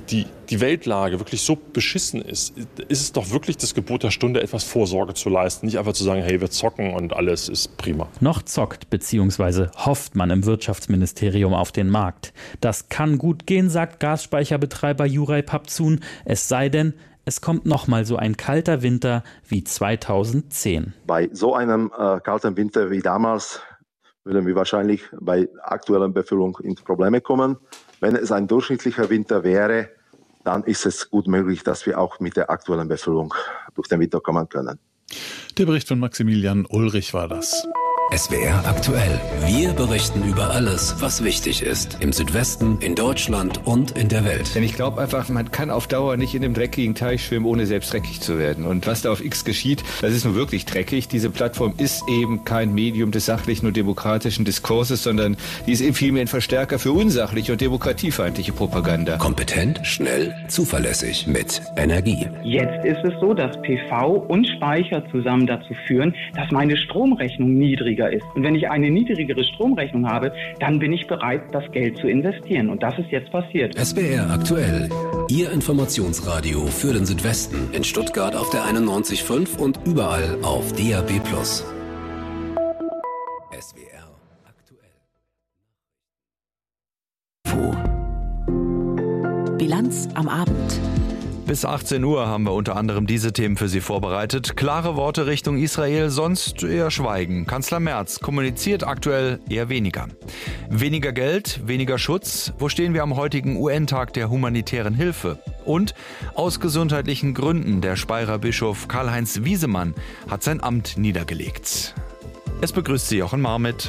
Weltlage wirklich so beschissen ist es doch wirklich das Gebot der Stunde, etwas Vorsorge zu leisten. Nicht einfach zu sagen, hey, wir zocken und alles ist prima. Noch zockt bzw. hofft man im Wirtschaftsministerium auf den Markt. Das kann gut gehen, sagt Gasspeicherbetreiber Juraj Papzun, es sei denn, es kommt nochmal so ein kalter Winter wie 2010. Bei so einem kalten Winter wie damals würden wir wahrscheinlich bei aktueller Befüllung in Probleme kommen. Wenn es ein durchschnittlicher Winter wäre, dann ist es gut möglich, dass wir auch mit der aktuellen Befüllung durch den Winter kommen können. Der Bericht von Maximilian Ulrich war das. SWR aktuell. Wir berichten über alles, was wichtig ist. Im Südwesten, in Deutschland und in der Welt. Denn ich glaube einfach, man kann auf Dauer nicht in dem dreckigen Teich schwimmen, ohne selbst dreckig zu werden. Und was da auf X geschieht, das ist nun wirklich dreckig. Diese Plattform ist eben kein Medium des sachlichen und demokratischen Diskurses, sondern die ist eben vielmehr ein Verstärker für unsachliche und demokratiefeindliche Propaganda. Kompetent, schnell, zuverlässig, mit Energie. Jetzt ist es so, dass PV und Speicher zusammen dazu führen, dass meine Stromrechnung niedriger ist. Und wenn ich eine niedrigere Stromrechnung habe, dann bin ich bereit, das Geld zu investieren. Und das ist jetzt passiert. SWR aktuell. Ihr Informationsradio für den Südwesten. In Stuttgart auf der 91.5 und überall auf DAB+. SWR aktuell. Bilanz am Abend. Bis 18 Uhr haben wir unter anderem diese Themen für Sie vorbereitet. Klare Worte Richtung Israel, sonst eher Schweigen. Kanzler Merz kommuniziert aktuell eher weniger. Weniger Geld, weniger Schutz. Wo stehen wir am heutigen UN-Tag der humanitären Hilfe? Und aus gesundheitlichen Gründen, der Speyerer Bischof Karl-Heinz Wiesemann hat sein Amt niedergelegt. Es begrüßt Sie Jochen Marmit.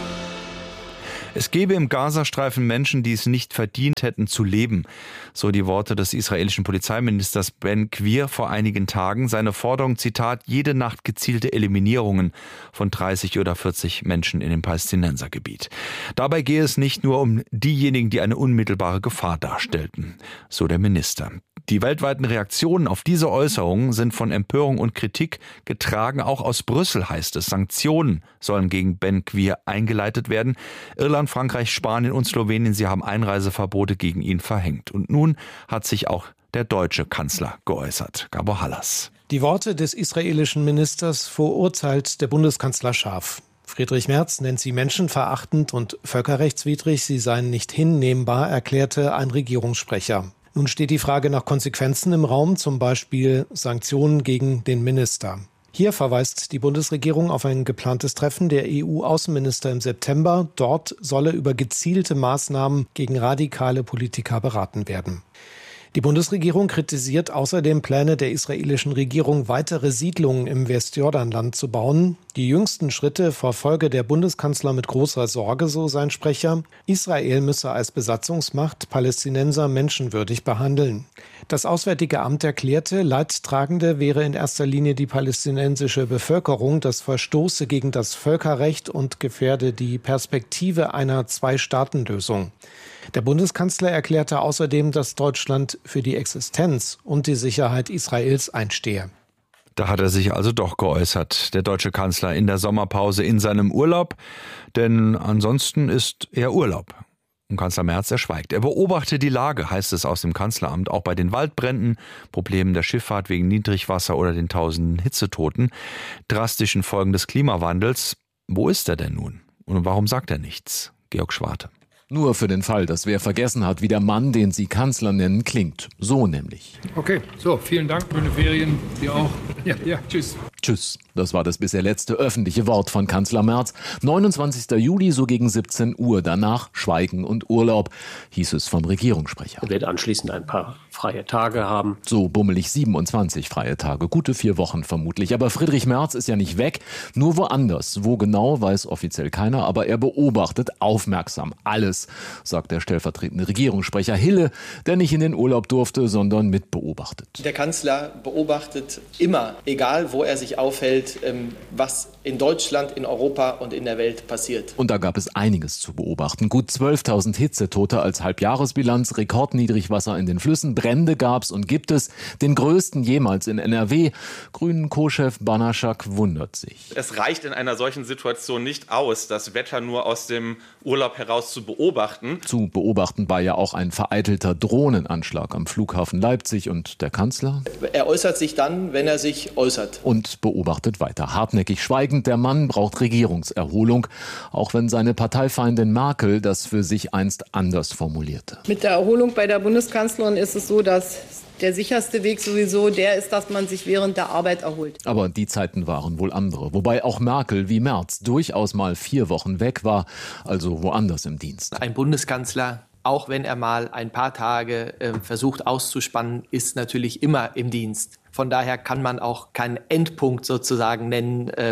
Es gebe im Gazastreifen Menschen, die es nicht verdient hätten zu leben. So die Worte des israelischen Polizeiministers Ben Gvir vor einigen Tagen. Seine Forderung, Zitat, jede Nacht gezielte Eliminierungen von 30 oder 40 Menschen in dem Palästinensergebiet. Dabei gehe es nicht nur um diejenigen, die eine unmittelbare Gefahr darstellten, so der Minister. Die weltweiten Reaktionen auf diese Äußerungen sind von Empörung und Kritik getragen. Auch aus Brüssel heißt es, Sanktionen sollen gegen Ben Gvir eingeleitet werden. Irland, Frankreich, Spanien und Slowenien, sie haben Einreiseverbote gegen ihn verhängt. Und nun hat sich auch der deutsche Kanzler geäußert. Gabor Hallas. Die Worte des israelischen Ministers verurteilt der Bundeskanzler scharf. Friedrich Merz nennt sie menschenverachtend und völkerrechtswidrig. Sie seien nicht hinnehmbar, erklärte ein Regierungssprecher. Nun steht die Frage nach Konsequenzen im Raum, zum Beispiel Sanktionen gegen den Minister. Hier verweist die Bundesregierung auf ein geplantes Treffen der EU-Außenminister im September. Dort solle über gezielte Maßnahmen gegen radikale Politiker beraten werden. Die Bundesregierung kritisiert außerdem Pläne der israelischen Regierung, weitere Siedlungen im Westjordanland zu bauen. Die jüngsten Schritte verfolge der Bundeskanzler mit großer Sorge, so sein Sprecher. Israel müsse als Besatzungsmacht Palästinenser menschenwürdig behandeln. Das Auswärtige Amt erklärte, Leidtragende wäre in erster Linie die palästinensische Bevölkerung. Das verstoße gegen das Völkerrecht und gefährde die Perspektive einer Zwei-Staaten-Lösung. Der Bundeskanzler erklärte außerdem, dass Deutschland für die Existenz und die Sicherheit Israels einstehe. Da hat er sich also doch geäußert, der deutsche Kanzler in der Sommerpause in seinem Urlaub. Denn ansonsten ist er Urlaub. Und Kanzler Merz, er schweigt. Er beobachte die Lage, heißt es aus dem Kanzleramt, auch bei den Waldbränden, Problemen der Schifffahrt wegen Niedrigwasser oder den tausenden Hitzetoten, drastischen Folgen des Klimawandels. Wo ist er denn nun? Und warum sagt er nichts? Georg Schwarte. Nur für den Fall, dass wer vergessen hat, wie der Mann, den Sie Kanzler nennen, klingt. So nämlich. Okay, so, vielen Dank. Schöne Ferien. Dir auch. Ja, tschüss. Tschüss. Das war das bisher letzte öffentliche Wort von Kanzler Merz. 29. Juli, so gegen 17 Uhr. Danach Schweigen und Urlaub, hieß es vom Regierungssprecher. Er wird anschließend ein paar freie Tage haben. So bummelig 27 freie Tage. Gute 4 Wochen vermutlich. Aber Friedrich Merz ist ja nicht weg, nur woanders. Wo genau, weiß offiziell keiner. Aber er beobachtet aufmerksam alles, sagt der stellvertretende Regierungssprecher Hille, der nicht in den Urlaub durfte, sondern mitbeobachtet. Der Kanzler beobachtet immer, egal wo er sich aufhält, was in Deutschland, in Europa und in der Welt passiert. Und da gab es einiges zu beobachten. Gut 12.000 Hitzetote als Halbjahresbilanz, Rekordniedrigwasser in den Flüssen, Brände gab's und gibt es, den größten jemals in NRW. Grünen Co-Chef Banaschak wundert sich. Es reicht in einer solchen Situation nicht aus, das Wetter nur aus dem Urlaub heraus zu beobachten. Zu beobachten war ja auch ein vereitelter Drohnenanschlag am Flughafen Leipzig und der Kanzler? Er äußert sich dann, wenn er sich äußert. Und beobachtet weiter. Hartnäckig schweigend, der Mann braucht Regierungserholung, auch wenn seine Parteifeindin Merkel das für sich einst anders formulierte. Mit der Erholung bei der Bundeskanzlerin ist es so, dass der sicherste Weg sowieso der ist, dass man sich während der Arbeit erholt. Aber die Zeiten waren wohl andere. Wobei auch Merkel wie Merz durchaus mal 4 Wochen weg war, also woanders im Dienst. Ein Bundeskanzler, auch wenn er mal ein paar Tage versucht auszuspannen, ist natürlich immer im Dienst. Von daher kann man auch keinen Endpunkt sozusagen nennen,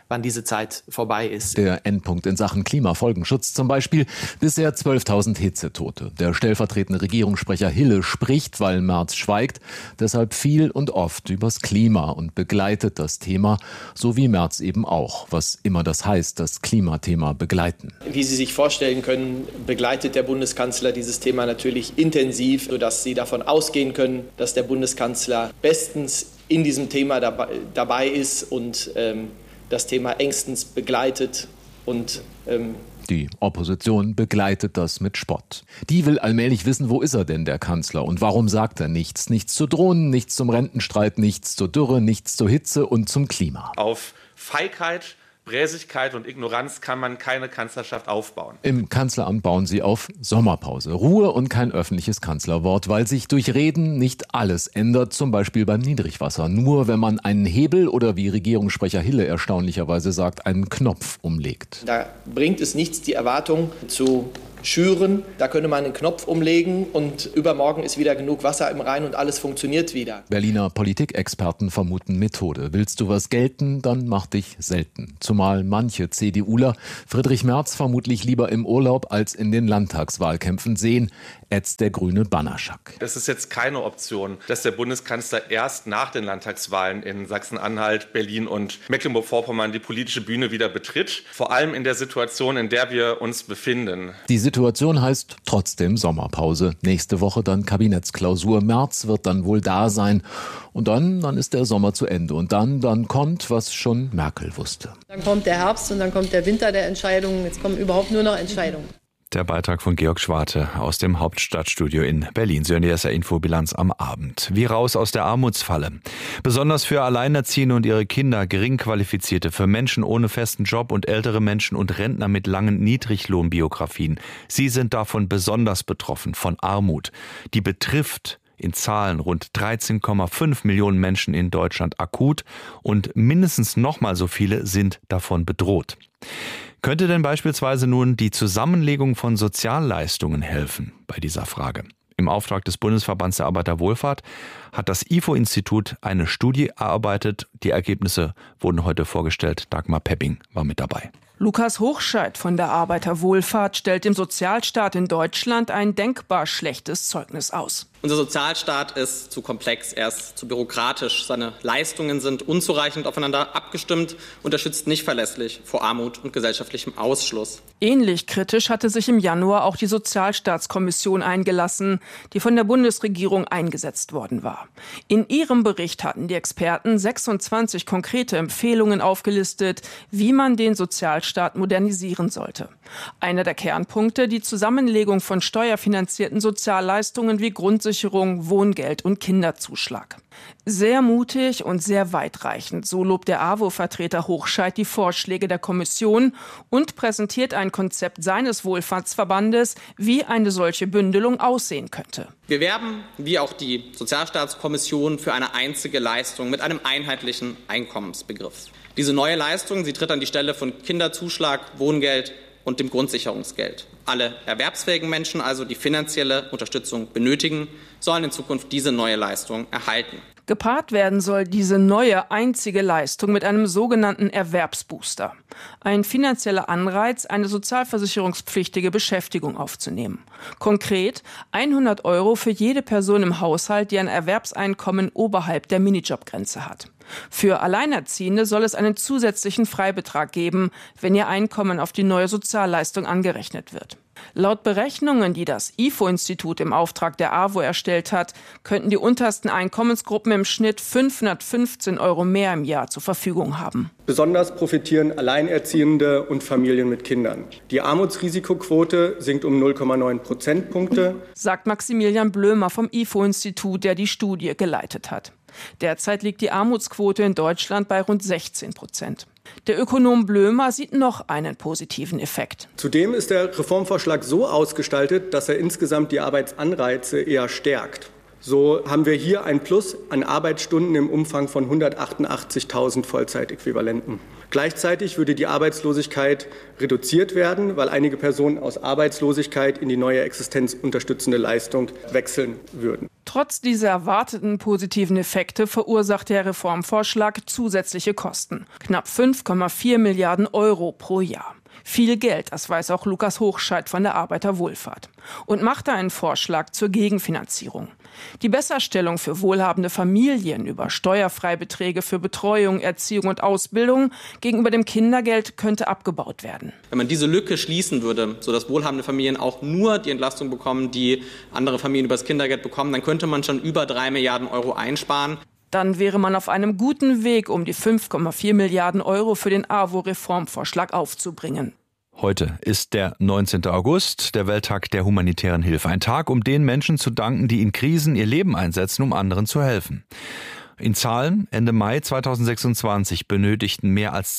wann diese Zeit vorbei ist. Der Endpunkt in Sachen Klimafolgenschutz zum Beispiel. Bisher 12.000 Hitzetote. Der stellvertretende Regierungssprecher Hille spricht, weil Merz schweigt, deshalb viel und oft übers Klima und begleitet das Thema, so wie Merz eben auch, was immer das heißt, das Klimathema begleiten. Wie Sie sich vorstellen können, begleitet der Bundeskanzler dieses Thema natürlich intensiv, sodass Sie davon ausgehen können, dass der Bundeskanzler bestens in diesem Thema dabei ist und das Thema engstens begleitet und die Opposition begleitet das mit Spott. Die will allmählich wissen, wo ist er denn, der Kanzler, und warum sagt er nichts? Nichts zu Drohnen, nichts zum Rentenstreit, nichts zur Dürre, nichts zur Hitze und zum Klima. Auf Feigheit, Bräsigkeit und Ignoranz kann man keine Kanzlerschaft aufbauen. Im Kanzleramt bauen sie auf Sommerpause. Ruhe und kein öffentliches Kanzlerwort, weil sich durch Reden nicht alles ändert, zum Beispiel beim Niedrigwasser. Nur wenn man einen Hebel oder, wie Regierungssprecher Hille erstaunlicherweise sagt, einen Knopf umlegt. Da bringt es nichts, die Erwartung zu schüren. Da könnte man einen Knopf umlegen und übermorgen ist wieder genug Wasser im Rhein und alles funktioniert wieder. Berliner Politikexperten vermuten Methode. Willst du was gelten, dann mach dich selten. Zumal manche CDUler Friedrich Merz vermutlich lieber im Urlaub als in den Landtagswahlkämpfen sehen, ätzt der grüne Bannerschack. Es ist jetzt keine Option, dass der Bundeskanzler erst nach den Landtagswahlen in Sachsen-Anhalt, Berlin und Mecklenburg-Vorpommern die politische Bühne wieder betritt. Vor allem in der Situation, in der wir uns befinden. Die Situation heißt trotzdem Sommerpause. Nächste Woche dann Kabinettsklausur. Merz wird dann wohl da sein. Und dann ist der Sommer zu Ende. Und dann kommt, was schon Merkel wusste. Dann kommt der Herbst und dann kommt der Winter der Entscheidungen. Jetzt kommen überhaupt nur noch Entscheidungen. Der Beitrag von Georg Schwarte aus dem Hauptstadtstudio in Berlin. Sie hören die SR-Info-Bilanz am Abend. Wie raus aus der Armutsfalle. Besonders für Alleinerziehende und ihre Kinder, Geringqualifizierte, für Menschen ohne festen Job und ältere Menschen und Rentner mit langen Niedriglohnbiografien. Sie sind davon besonders betroffen, von Armut. Die betrifft in Zahlen rund 13,5 Millionen Menschen in Deutschland akut und mindestens nochmal so viele sind davon bedroht. Könnte denn beispielsweise nun die Zusammenlegung von Sozialleistungen helfen bei dieser Frage? Im Auftrag des Bundesverbands der Arbeiterwohlfahrt hat das IFO-Institut eine Studie erarbeitet. Die Ergebnisse wurden heute vorgestellt. Dagmar Pepping war mit dabei. Lukas Hochscheid von der Arbeiterwohlfahrt stellt dem Sozialstaat in Deutschland ein denkbar schlechtes Zeugnis aus. Unser Sozialstaat ist zu komplex, er ist zu bürokratisch. Seine Leistungen sind unzureichend aufeinander abgestimmt und er schützt nicht verlässlich vor Armut und gesellschaftlichem Ausschluss. Ähnlich kritisch hatte sich im Januar auch die Sozialstaatskommission eingelassen, die von der Bundesregierung eingesetzt worden war. In ihrem Bericht hatten die Experten 26 konkrete Empfehlungen aufgelistet, wie man den Sozialstaat modernisieren sollte. Einer der Kernpunkte, die Zusammenlegung von steuerfinanzierten Sozialleistungen wie Grundsicherung, Wohngeld und Kinderzuschlag. Sehr mutig und sehr weitreichend, so lobt der AWO-Vertreter Hochscheid die Vorschläge der Kommission und präsentiert ein Konzept seines Wohlfahrtsverbandes, wie eine solche Bündelung aussehen könnte. Wir werben, wie auch die Sozialstaatskommission, für eine einzige Leistung mit einem einheitlichen Einkommensbegriff. Diese neue Leistung, sie tritt an die Stelle von Kinderzuschlag, Wohngeld und dem Grundsicherungsgeld. Alle erwerbsfähigen Menschen, also die finanzielle Unterstützung benötigen, sollen in Zukunft diese neue Leistung erhalten. Gepaart werden soll diese neue einzige Leistung mit einem sogenannten Erwerbsbooster. Ein finanzieller Anreiz, eine sozialversicherungspflichtige Beschäftigung aufzunehmen. Konkret 100 € für jede Person im Haushalt, die ein Erwerbseinkommen oberhalb der Minijobgrenze hat. Für Alleinerziehende soll es einen zusätzlichen Freibetrag geben, wenn ihr Einkommen auf die neue Sozialleistung angerechnet wird. Laut Berechnungen, die das IFO-Institut im Auftrag der AWO erstellt hat, könnten die untersten Einkommensgruppen im Schnitt 515 € mehr im Jahr zur Verfügung haben. Besonders profitieren Alleinerziehende und Familien mit Kindern. Die Armutsrisikoquote sinkt um 0,9 Prozentpunkte, sagt Maximilian Blömer vom IFO-Institut, der die Studie geleitet hat. Derzeit liegt die Armutsquote in Deutschland bei rund 16%. Der Ökonom Blömer sieht noch einen positiven Effekt. Zudem ist der Reformvorschlag so ausgestaltet, dass er insgesamt die Arbeitsanreize eher stärkt. So haben wir hier ein Plus an Arbeitsstunden im Umfang von 188.000 Vollzeitäquivalenten. Gleichzeitig würde die Arbeitslosigkeit reduziert werden, weil einige Personen aus Arbeitslosigkeit in die neue existenzunterstützende Leistung wechseln würden. Trotz dieser erwarteten positiven Effekte verursacht der Reformvorschlag zusätzliche Kosten. Knapp 5,4 Milliarden Euro pro Jahr. Viel Geld, das weiß auch Lukas Hochscheid von der Arbeiterwohlfahrt. Und macht einen Vorschlag zur Gegenfinanzierung. Die Besserstellung für wohlhabende Familien über Steuerfreibeträge für Betreuung, Erziehung und Ausbildung gegenüber dem Kindergeld könnte abgebaut werden. Wenn man diese Lücke schließen würde, sodass wohlhabende Familien auch nur die Entlastung bekommen, die andere Familien über das Kindergeld bekommen, dann könnte man schon über 3 Milliarden Euro einsparen. Dann wäre man auf einem guten Weg, um die 5,4 Milliarden Euro für den AWO-Reformvorschlag aufzubringen. Heute ist der 19. August, der Welttag der humanitären Hilfe. Ein Tag, um den Menschen zu danken, die in Krisen ihr Leben einsetzen, um anderen zu helfen. In Zahlen, Ende Mai 2026 benötigten mehr als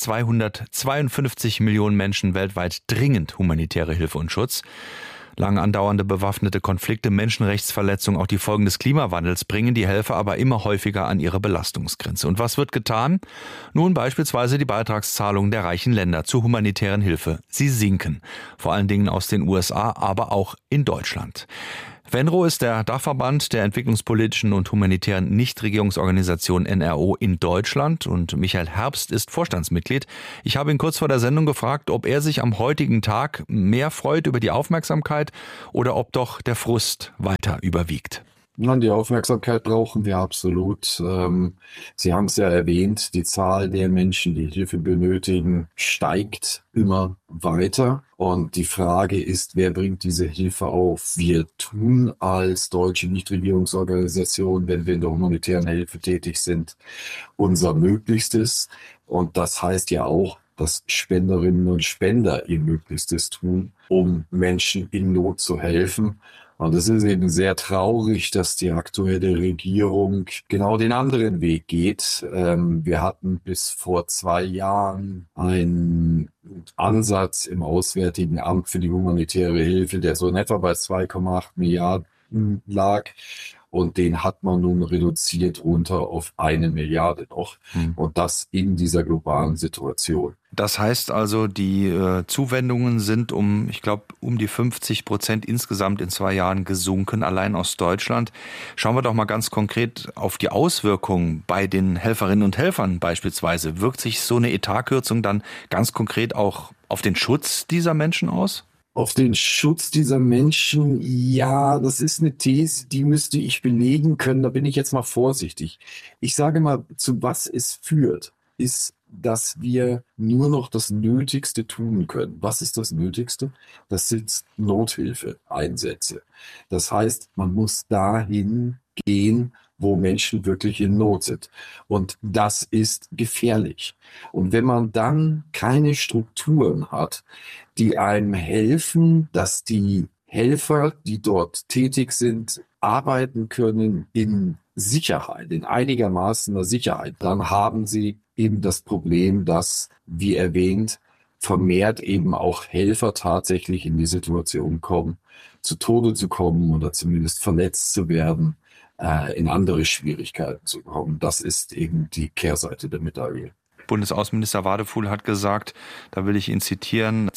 252 Millionen Menschen weltweit dringend humanitäre Hilfe und Schutz. Lang andauernde bewaffnete Konflikte, Menschenrechtsverletzungen, auch die Folgen des Klimawandels bringen die Helfer aber immer häufiger an ihre Belastungsgrenze. Und was wird getan? Nun beispielsweise die Beitragszahlungen der reichen Länder zur humanitären Hilfe. Sie sinken, vor allen Dingen aus den USA, aber auch in Deutschland. Venro ist der Dachverband der entwicklungspolitischen und humanitären Nichtregierungsorganisation NRO in Deutschland und Michael Herbst ist Vorstandsmitglied. Ich habe ihn kurz vor der Sendung gefragt, ob er sich am heutigen Tag mehr freut über die Aufmerksamkeit oder ob doch der Frust weiter überwiegt. Nein, die Aufmerksamkeit brauchen wir absolut. Sie haben es ja erwähnt, die Zahl der Menschen, die Hilfe benötigen, steigt immer weiter. Und die Frage ist, wer bringt diese Hilfe auf? Wir tun als deutsche Nichtregierungsorganisation, wenn wir in der humanitären Hilfe tätig sind, unser Möglichstes. Und das heißt ja auch, dass Spenderinnen und Spender ihr Möglichstes tun, um Menschen in Not zu helfen. Und es ist eben sehr traurig, dass die aktuelle Regierung genau den anderen Weg geht. Wir hatten bis vor 2 Jahren einen Ansatz im Auswärtigen Amt für die humanitäre Hilfe, der so in etwa bei 2,8 Milliarden lag. Und den hat man nun reduziert runter auf 1 Milliarde noch. Und das in dieser globalen Situation. Das heißt also, die Zuwendungen sind um die 50% insgesamt in 2 Jahren gesunken, allein aus Deutschland. Schauen wir doch mal ganz konkret auf die Auswirkungen bei den Helferinnen und Helfern beispielsweise. Wirkt sich so eine Etatkürzung dann ganz konkret auch auf den Schutz dieser Menschen aus? Auf den Schutz dieser Menschen, ja, das ist eine These, die müsste ich belegen können. Da bin ich jetzt mal vorsichtig. Ich sage mal, zu was es führt, ist, dass wir nur noch das Nötigste tun können. Was ist das Nötigste? Das sind Nothilfeeinsätze. Das heißt, man muss dahin gehen, wo Menschen wirklich in Not sind. Und das ist gefährlich. Und wenn man dann keine Strukturen hat, die einem helfen, dass die Helfer, die dort tätig sind, arbeiten können in Sicherheit, in einigermaßener Sicherheit, dann haben sie eben das Problem, dass, wie erwähnt, vermehrt eben auch Helfer tatsächlich in die Situation kommen, zu Tode zu kommen oder zumindest verletzt zu werden, in andere Schwierigkeiten zu kommen. Das ist eben die Kehrseite der Medaille. Bundesaußenminister Wadefuhl hat gesagt, da will ich ihn zitieren,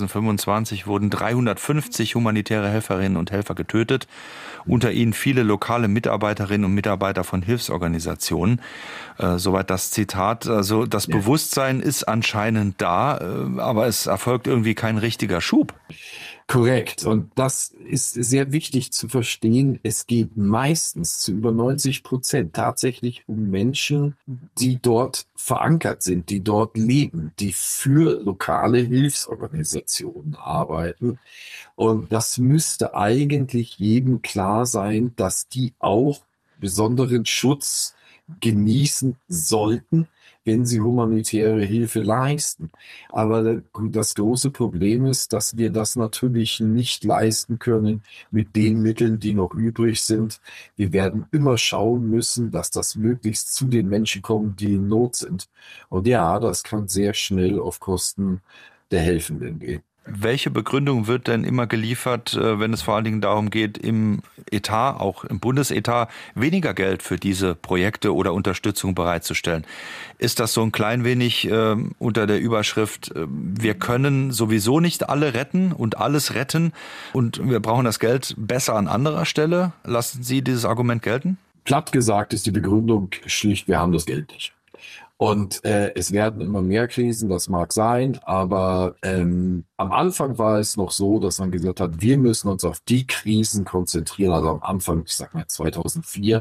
2025 wurden 350 humanitäre Helferinnen und Helfer getötet, unter ihnen viele lokale Mitarbeiterinnen und Mitarbeiter von Hilfsorganisationen. Soweit das Zitat. Also das Bewusstsein ist anscheinend da, aber es erfolgt irgendwie kein richtiger Schub. Korrekt. Und das ist sehr wichtig zu verstehen. Es geht meistens zu über 90% tatsächlich um Menschen, die dort verankert sind, die dort leben, die für lokale Hilfsorganisationen arbeiten. Und das müsste eigentlich jedem klar sein, dass die auch besonderen Schutz genießen sollten, wenn sie humanitäre Hilfe leisten. Aber das große Problem ist, dass wir das natürlich nicht leisten können mit den Mitteln, die noch übrig sind. Wir werden immer schauen müssen, dass das möglichst zu den Menschen kommt, die in Not sind. Und ja, das kann sehr schnell auf Kosten der Helfenden gehen. Welche Begründung wird denn immer geliefert, wenn es vor allen Dingen darum geht, im Etat, auch im Bundesetat, weniger Geld für diese Projekte oder Unterstützung bereitzustellen. Ist das so ein klein wenig unter der Überschrift, wir können sowieso nicht alle retten und alles retten und wir brauchen das Geld besser an anderer Stelle? Lassen Sie dieses Argument gelten? Platt gesagt ist die Begründung schlicht, wir haben das Geld nicht. Und es werden immer mehr Krisen, das mag sein, aber am Anfang war es noch so, dass man gesagt hat, wir müssen uns auf die Krisen konzentrieren. Also am Anfang, ich sag mal 2004,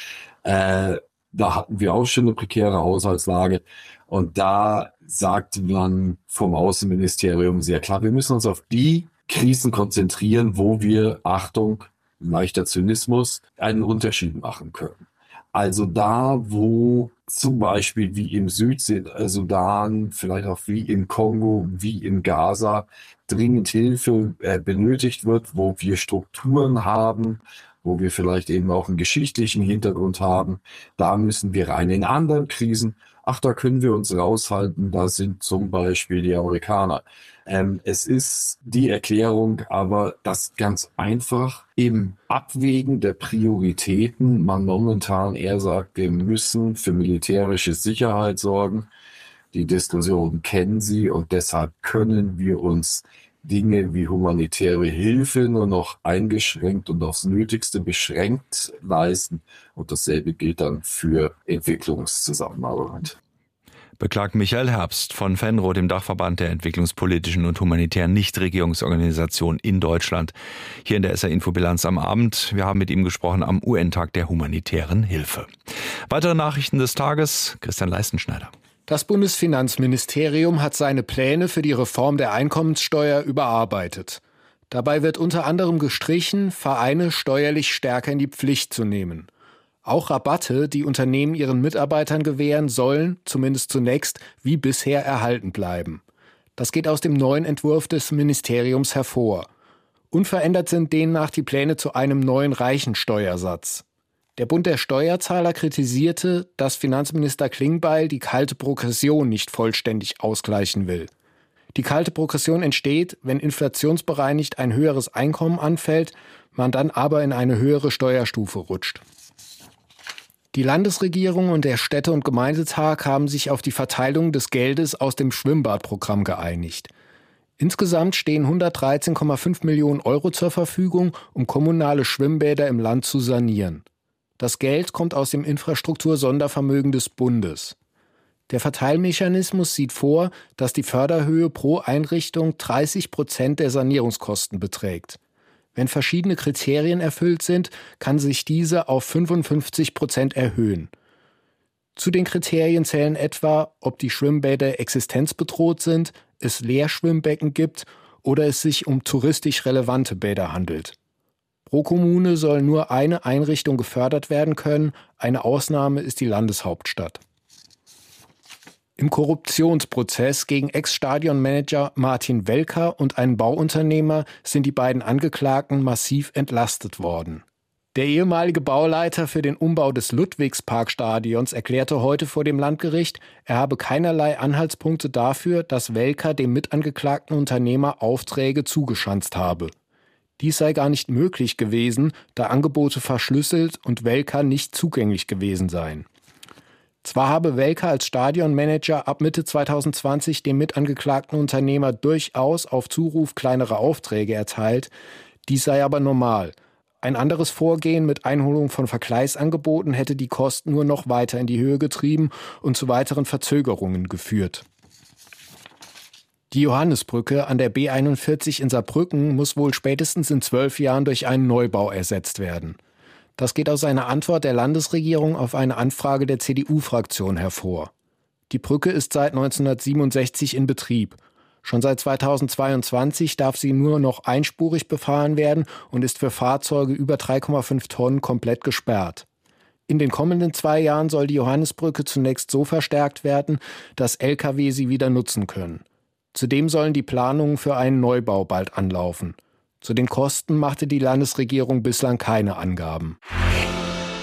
da hatten wir auch schon eine prekäre Haushaltslage. Und da sagte man vom Außenministerium sehr klar, wir müssen uns auf die Krisen konzentrieren, wo wir, Achtung, leichter Zynismus, einen Unterschied machen können. Also da, wo zum Beispiel wie im Südsudan, vielleicht auch wie im Kongo, wie in Gaza dringend Hilfe benötigt wird, wo wir Strukturen haben, wo wir vielleicht eben auch einen geschichtlichen Hintergrund haben, da müssen wir rein. In anderen Krisen, da können wir uns raushalten, da sind zum Beispiel die Amerikaner. Es ist die Erklärung, aber das ganz einfach im Abwägen der Prioritäten man momentan eher sagt, wir müssen für militärische Sicherheit sorgen. Die Diskussion kennen Sie und deshalb können wir uns Dinge wie humanitäre Hilfe nur noch eingeschränkt und aufs Nötigste beschränkt leisten. Und dasselbe gilt dann für Entwicklungszusammenarbeit. Beklagt Michael Herbst von FENRO, dem Dachverband der entwicklungspolitischen und humanitären Nichtregierungsorganisationen in Deutschland, hier in der SR-Info-Bilanz am Abend. Wir haben mit ihm gesprochen am UN-Tag der humanitären Hilfe. Weitere Nachrichten des Tages, Christian Leistenschneider. Das Bundesfinanzministerium hat seine Pläne für die Reform der Einkommenssteuer überarbeitet. Dabei wird unter anderem gestrichen, Vereine steuerlich stärker in die Pflicht zu nehmen. Auch Rabatte, die Unternehmen ihren Mitarbeitern gewähren, sollen, zumindest zunächst, wie bisher erhalten bleiben. Das geht aus dem neuen Entwurf des Ministeriums hervor. Unverändert sind demnach die Pläne zu einem neuen Reichensteuersatz. Der Bund der Steuerzahler kritisierte, dass Finanzminister Klingbeil die kalte Progression nicht vollständig ausgleichen will. Die kalte Progression entsteht, wenn inflationsbereinigt ein höheres Einkommen anfällt, man dann aber in eine höhere Steuerstufe rutscht. Die Landesregierung und der Städte- und Gemeindetag haben sich auf die Verteilung des Geldes aus dem Schwimmbadprogramm geeinigt. Insgesamt stehen 113,5 Millionen Euro zur Verfügung, um kommunale Schwimmbäder im Land zu sanieren. Das Geld kommt aus dem Infrastruktursondervermögen des Bundes. Der Verteilmechanismus sieht vor, dass die Förderhöhe pro Einrichtung 30% der Sanierungskosten beträgt. Wenn verschiedene Kriterien erfüllt sind, kann sich diese auf 55% erhöhen. Zu den Kriterien zählen etwa, ob die Schwimmbäder existenzbedroht sind, es Leerschwimmbecken gibt oder es sich um touristisch relevante Bäder handelt. Pro Kommune soll nur eine Einrichtung gefördert werden können, eine Ausnahme ist die Landeshauptstadt. Im Korruptionsprozess gegen Ex-Stadionmanager Martin Welker und einen Bauunternehmer sind die beiden Angeklagten massiv entlastet worden. Der ehemalige Bauleiter für den Umbau des Ludwigsparkstadions erklärte heute vor dem Landgericht, er habe keinerlei Anhaltspunkte dafür, dass Welker dem mitangeklagten Unternehmer Aufträge zugeschanzt habe. Dies sei gar nicht möglich gewesen, da Angebote verschlüsselt und Welker nicht zugänglich gewesen seien. Zwar habe Welker als Stadionmanager ab Mitte 2020 dem mitangeklagten Unternehmer durchaus auf Zuruf kleinere Aufträge erteilt, dies sei aber normal. Ein anderes Vorgehen mit Einholung von Vergleichsangeboten hätte die Kosten nur noch weiter in die Höhe getrieben und zu weiteren Verzögerungen geführt. Die Johannisbrücke an der B41 in Saarbrücken muss wohl spätestens in 12 Jahren durch einen Neubau ersetzt werden. Das geht aus einer Antwort der Landesregierung auf eine Anfrage der CDU-Fraktion hervor. Die Brücke ist seit 1967 in Betrieb. Schon seit 2022 darf sie nur noch einspurig befahren werden und ist für Fahrzeuge über 3,5 Tonnen komplett gesperrt. In den kommenden 2 Jahren soll die Johannisbrücke zunächst so verstärkt werden, dass Lkw sie wieder nutzen können. Zudem sollen die Planungen für einen Neubau bald anlaufen. Zu den Kosten machte die Landesregierung bislang keine Angaben.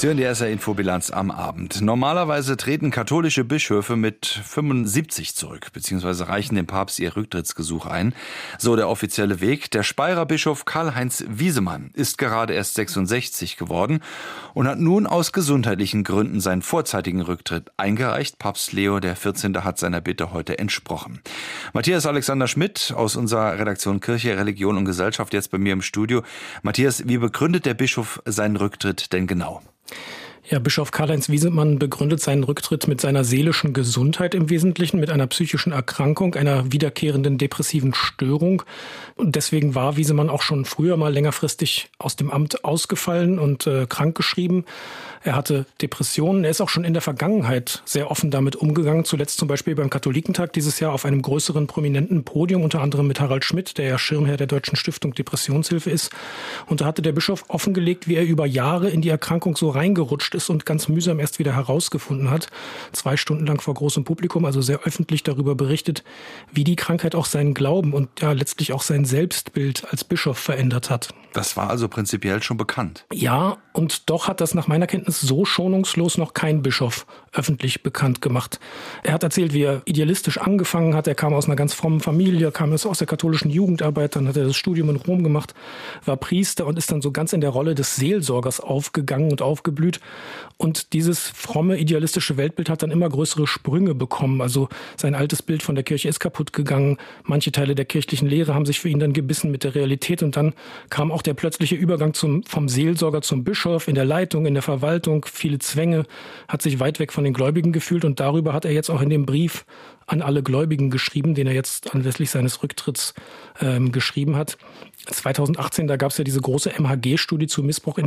Sie hören die SR-Info-Bilanz am Abend. Normalerweise treten katholische Bischöfe mit 75 zurück, beziehungsweise reichen dem Papst ihr Rücktrittsgesuch ein. So der offizielle Weg. Der Speyerer Bischof Karl-Heinz Wiesemann ist gerade erst 66 geworden und hat nun aus gesundheitlichen Gründen seinen vorzeitigen Rücktritt eingereicht. Papst Leo XIV. Hat seiner Bitte heute entsprochen. Matthias Alexander Schmidt aus unserer Redaktion Kirche, Religion und Gesellschaft jetzt bei mir im Studio. Matthias, wie begründet der Bischof seinen Rücktritt denn genau? Ja, Bischof Karl-Heinz Wiesemann begründet seinen Rücktritt mit seiner seelischen Gesundheit im Wesentlichen, mit einer psychischen Erkrankung, einer wiederkehrenden depressiven Störung. Und deswegen war Wiesemann auch schon früher mal längerfristig aus dem Amt ausgefallen und krankgeschrieben. Er hatte Depressionen. Er ist auch schon in der Vergangenheit sehr offen damit umgegangen. Zuletzt zum Beispiel beim Katholikentag dieses Jahr auf einem größeren prominenten Podium, unter anderem mit Harald Schmidt, der ja Schirmherr der Deutschen Stiftung Depressionshilfe ist. Und da hatte der Bischof offengelegt, wie er über Jahre in die Erkrankung so reingerutscht ist und ganz mühsam erst wieder herausgefunden hat. 2 Stunden lang vor großem Publikum, also sehr öffentlich darüber berichtet, wie die Krankheit auch seinen Glauben und ja letztlich auch sein Selbstbild als Bischof verändert hat. Das war also prinzipiell schon bekannt. Ja, und doch hat das nach meiner Kenntnis so schonungslos noch kein Bischof öffentlich bekannt gemacht. Er hat erzählt, wie er idealistisch angefangen hat. Er kam aus einer ganz frommen Familie, kam aus der katholischen Jugendarbeit, dann hat er das Studium in Rom gemacht, war Priester und ist dann so ganz in der Rolle des Seelsorgers aufgegangen und aufgeblüht. Und dieses fromme, idealistische Weltbild hat dann immer größere Sprünge bekommen. Also sein altes Bild von der Kirche ist kaputt gegangen. Manche Teile der kirchlichen Lehre haben sich für ihn dann gebissen mit der Realität. Und dann kam auch der plötzliche Übergang vom Seelsorger zum Bischof in der Leitung, in der Verwaltung. Viele Zwänge, hat sich weit weg von den Gläubigen gefühlt. Und darüber hat er jetzt auch in dem Brief an alle Gläubigen geschrieben, den er jetzt anlässlich seines Rücktritts geschrieben hat. 2018, da gab es ja diese große MHG-Studie zu Missbrauch in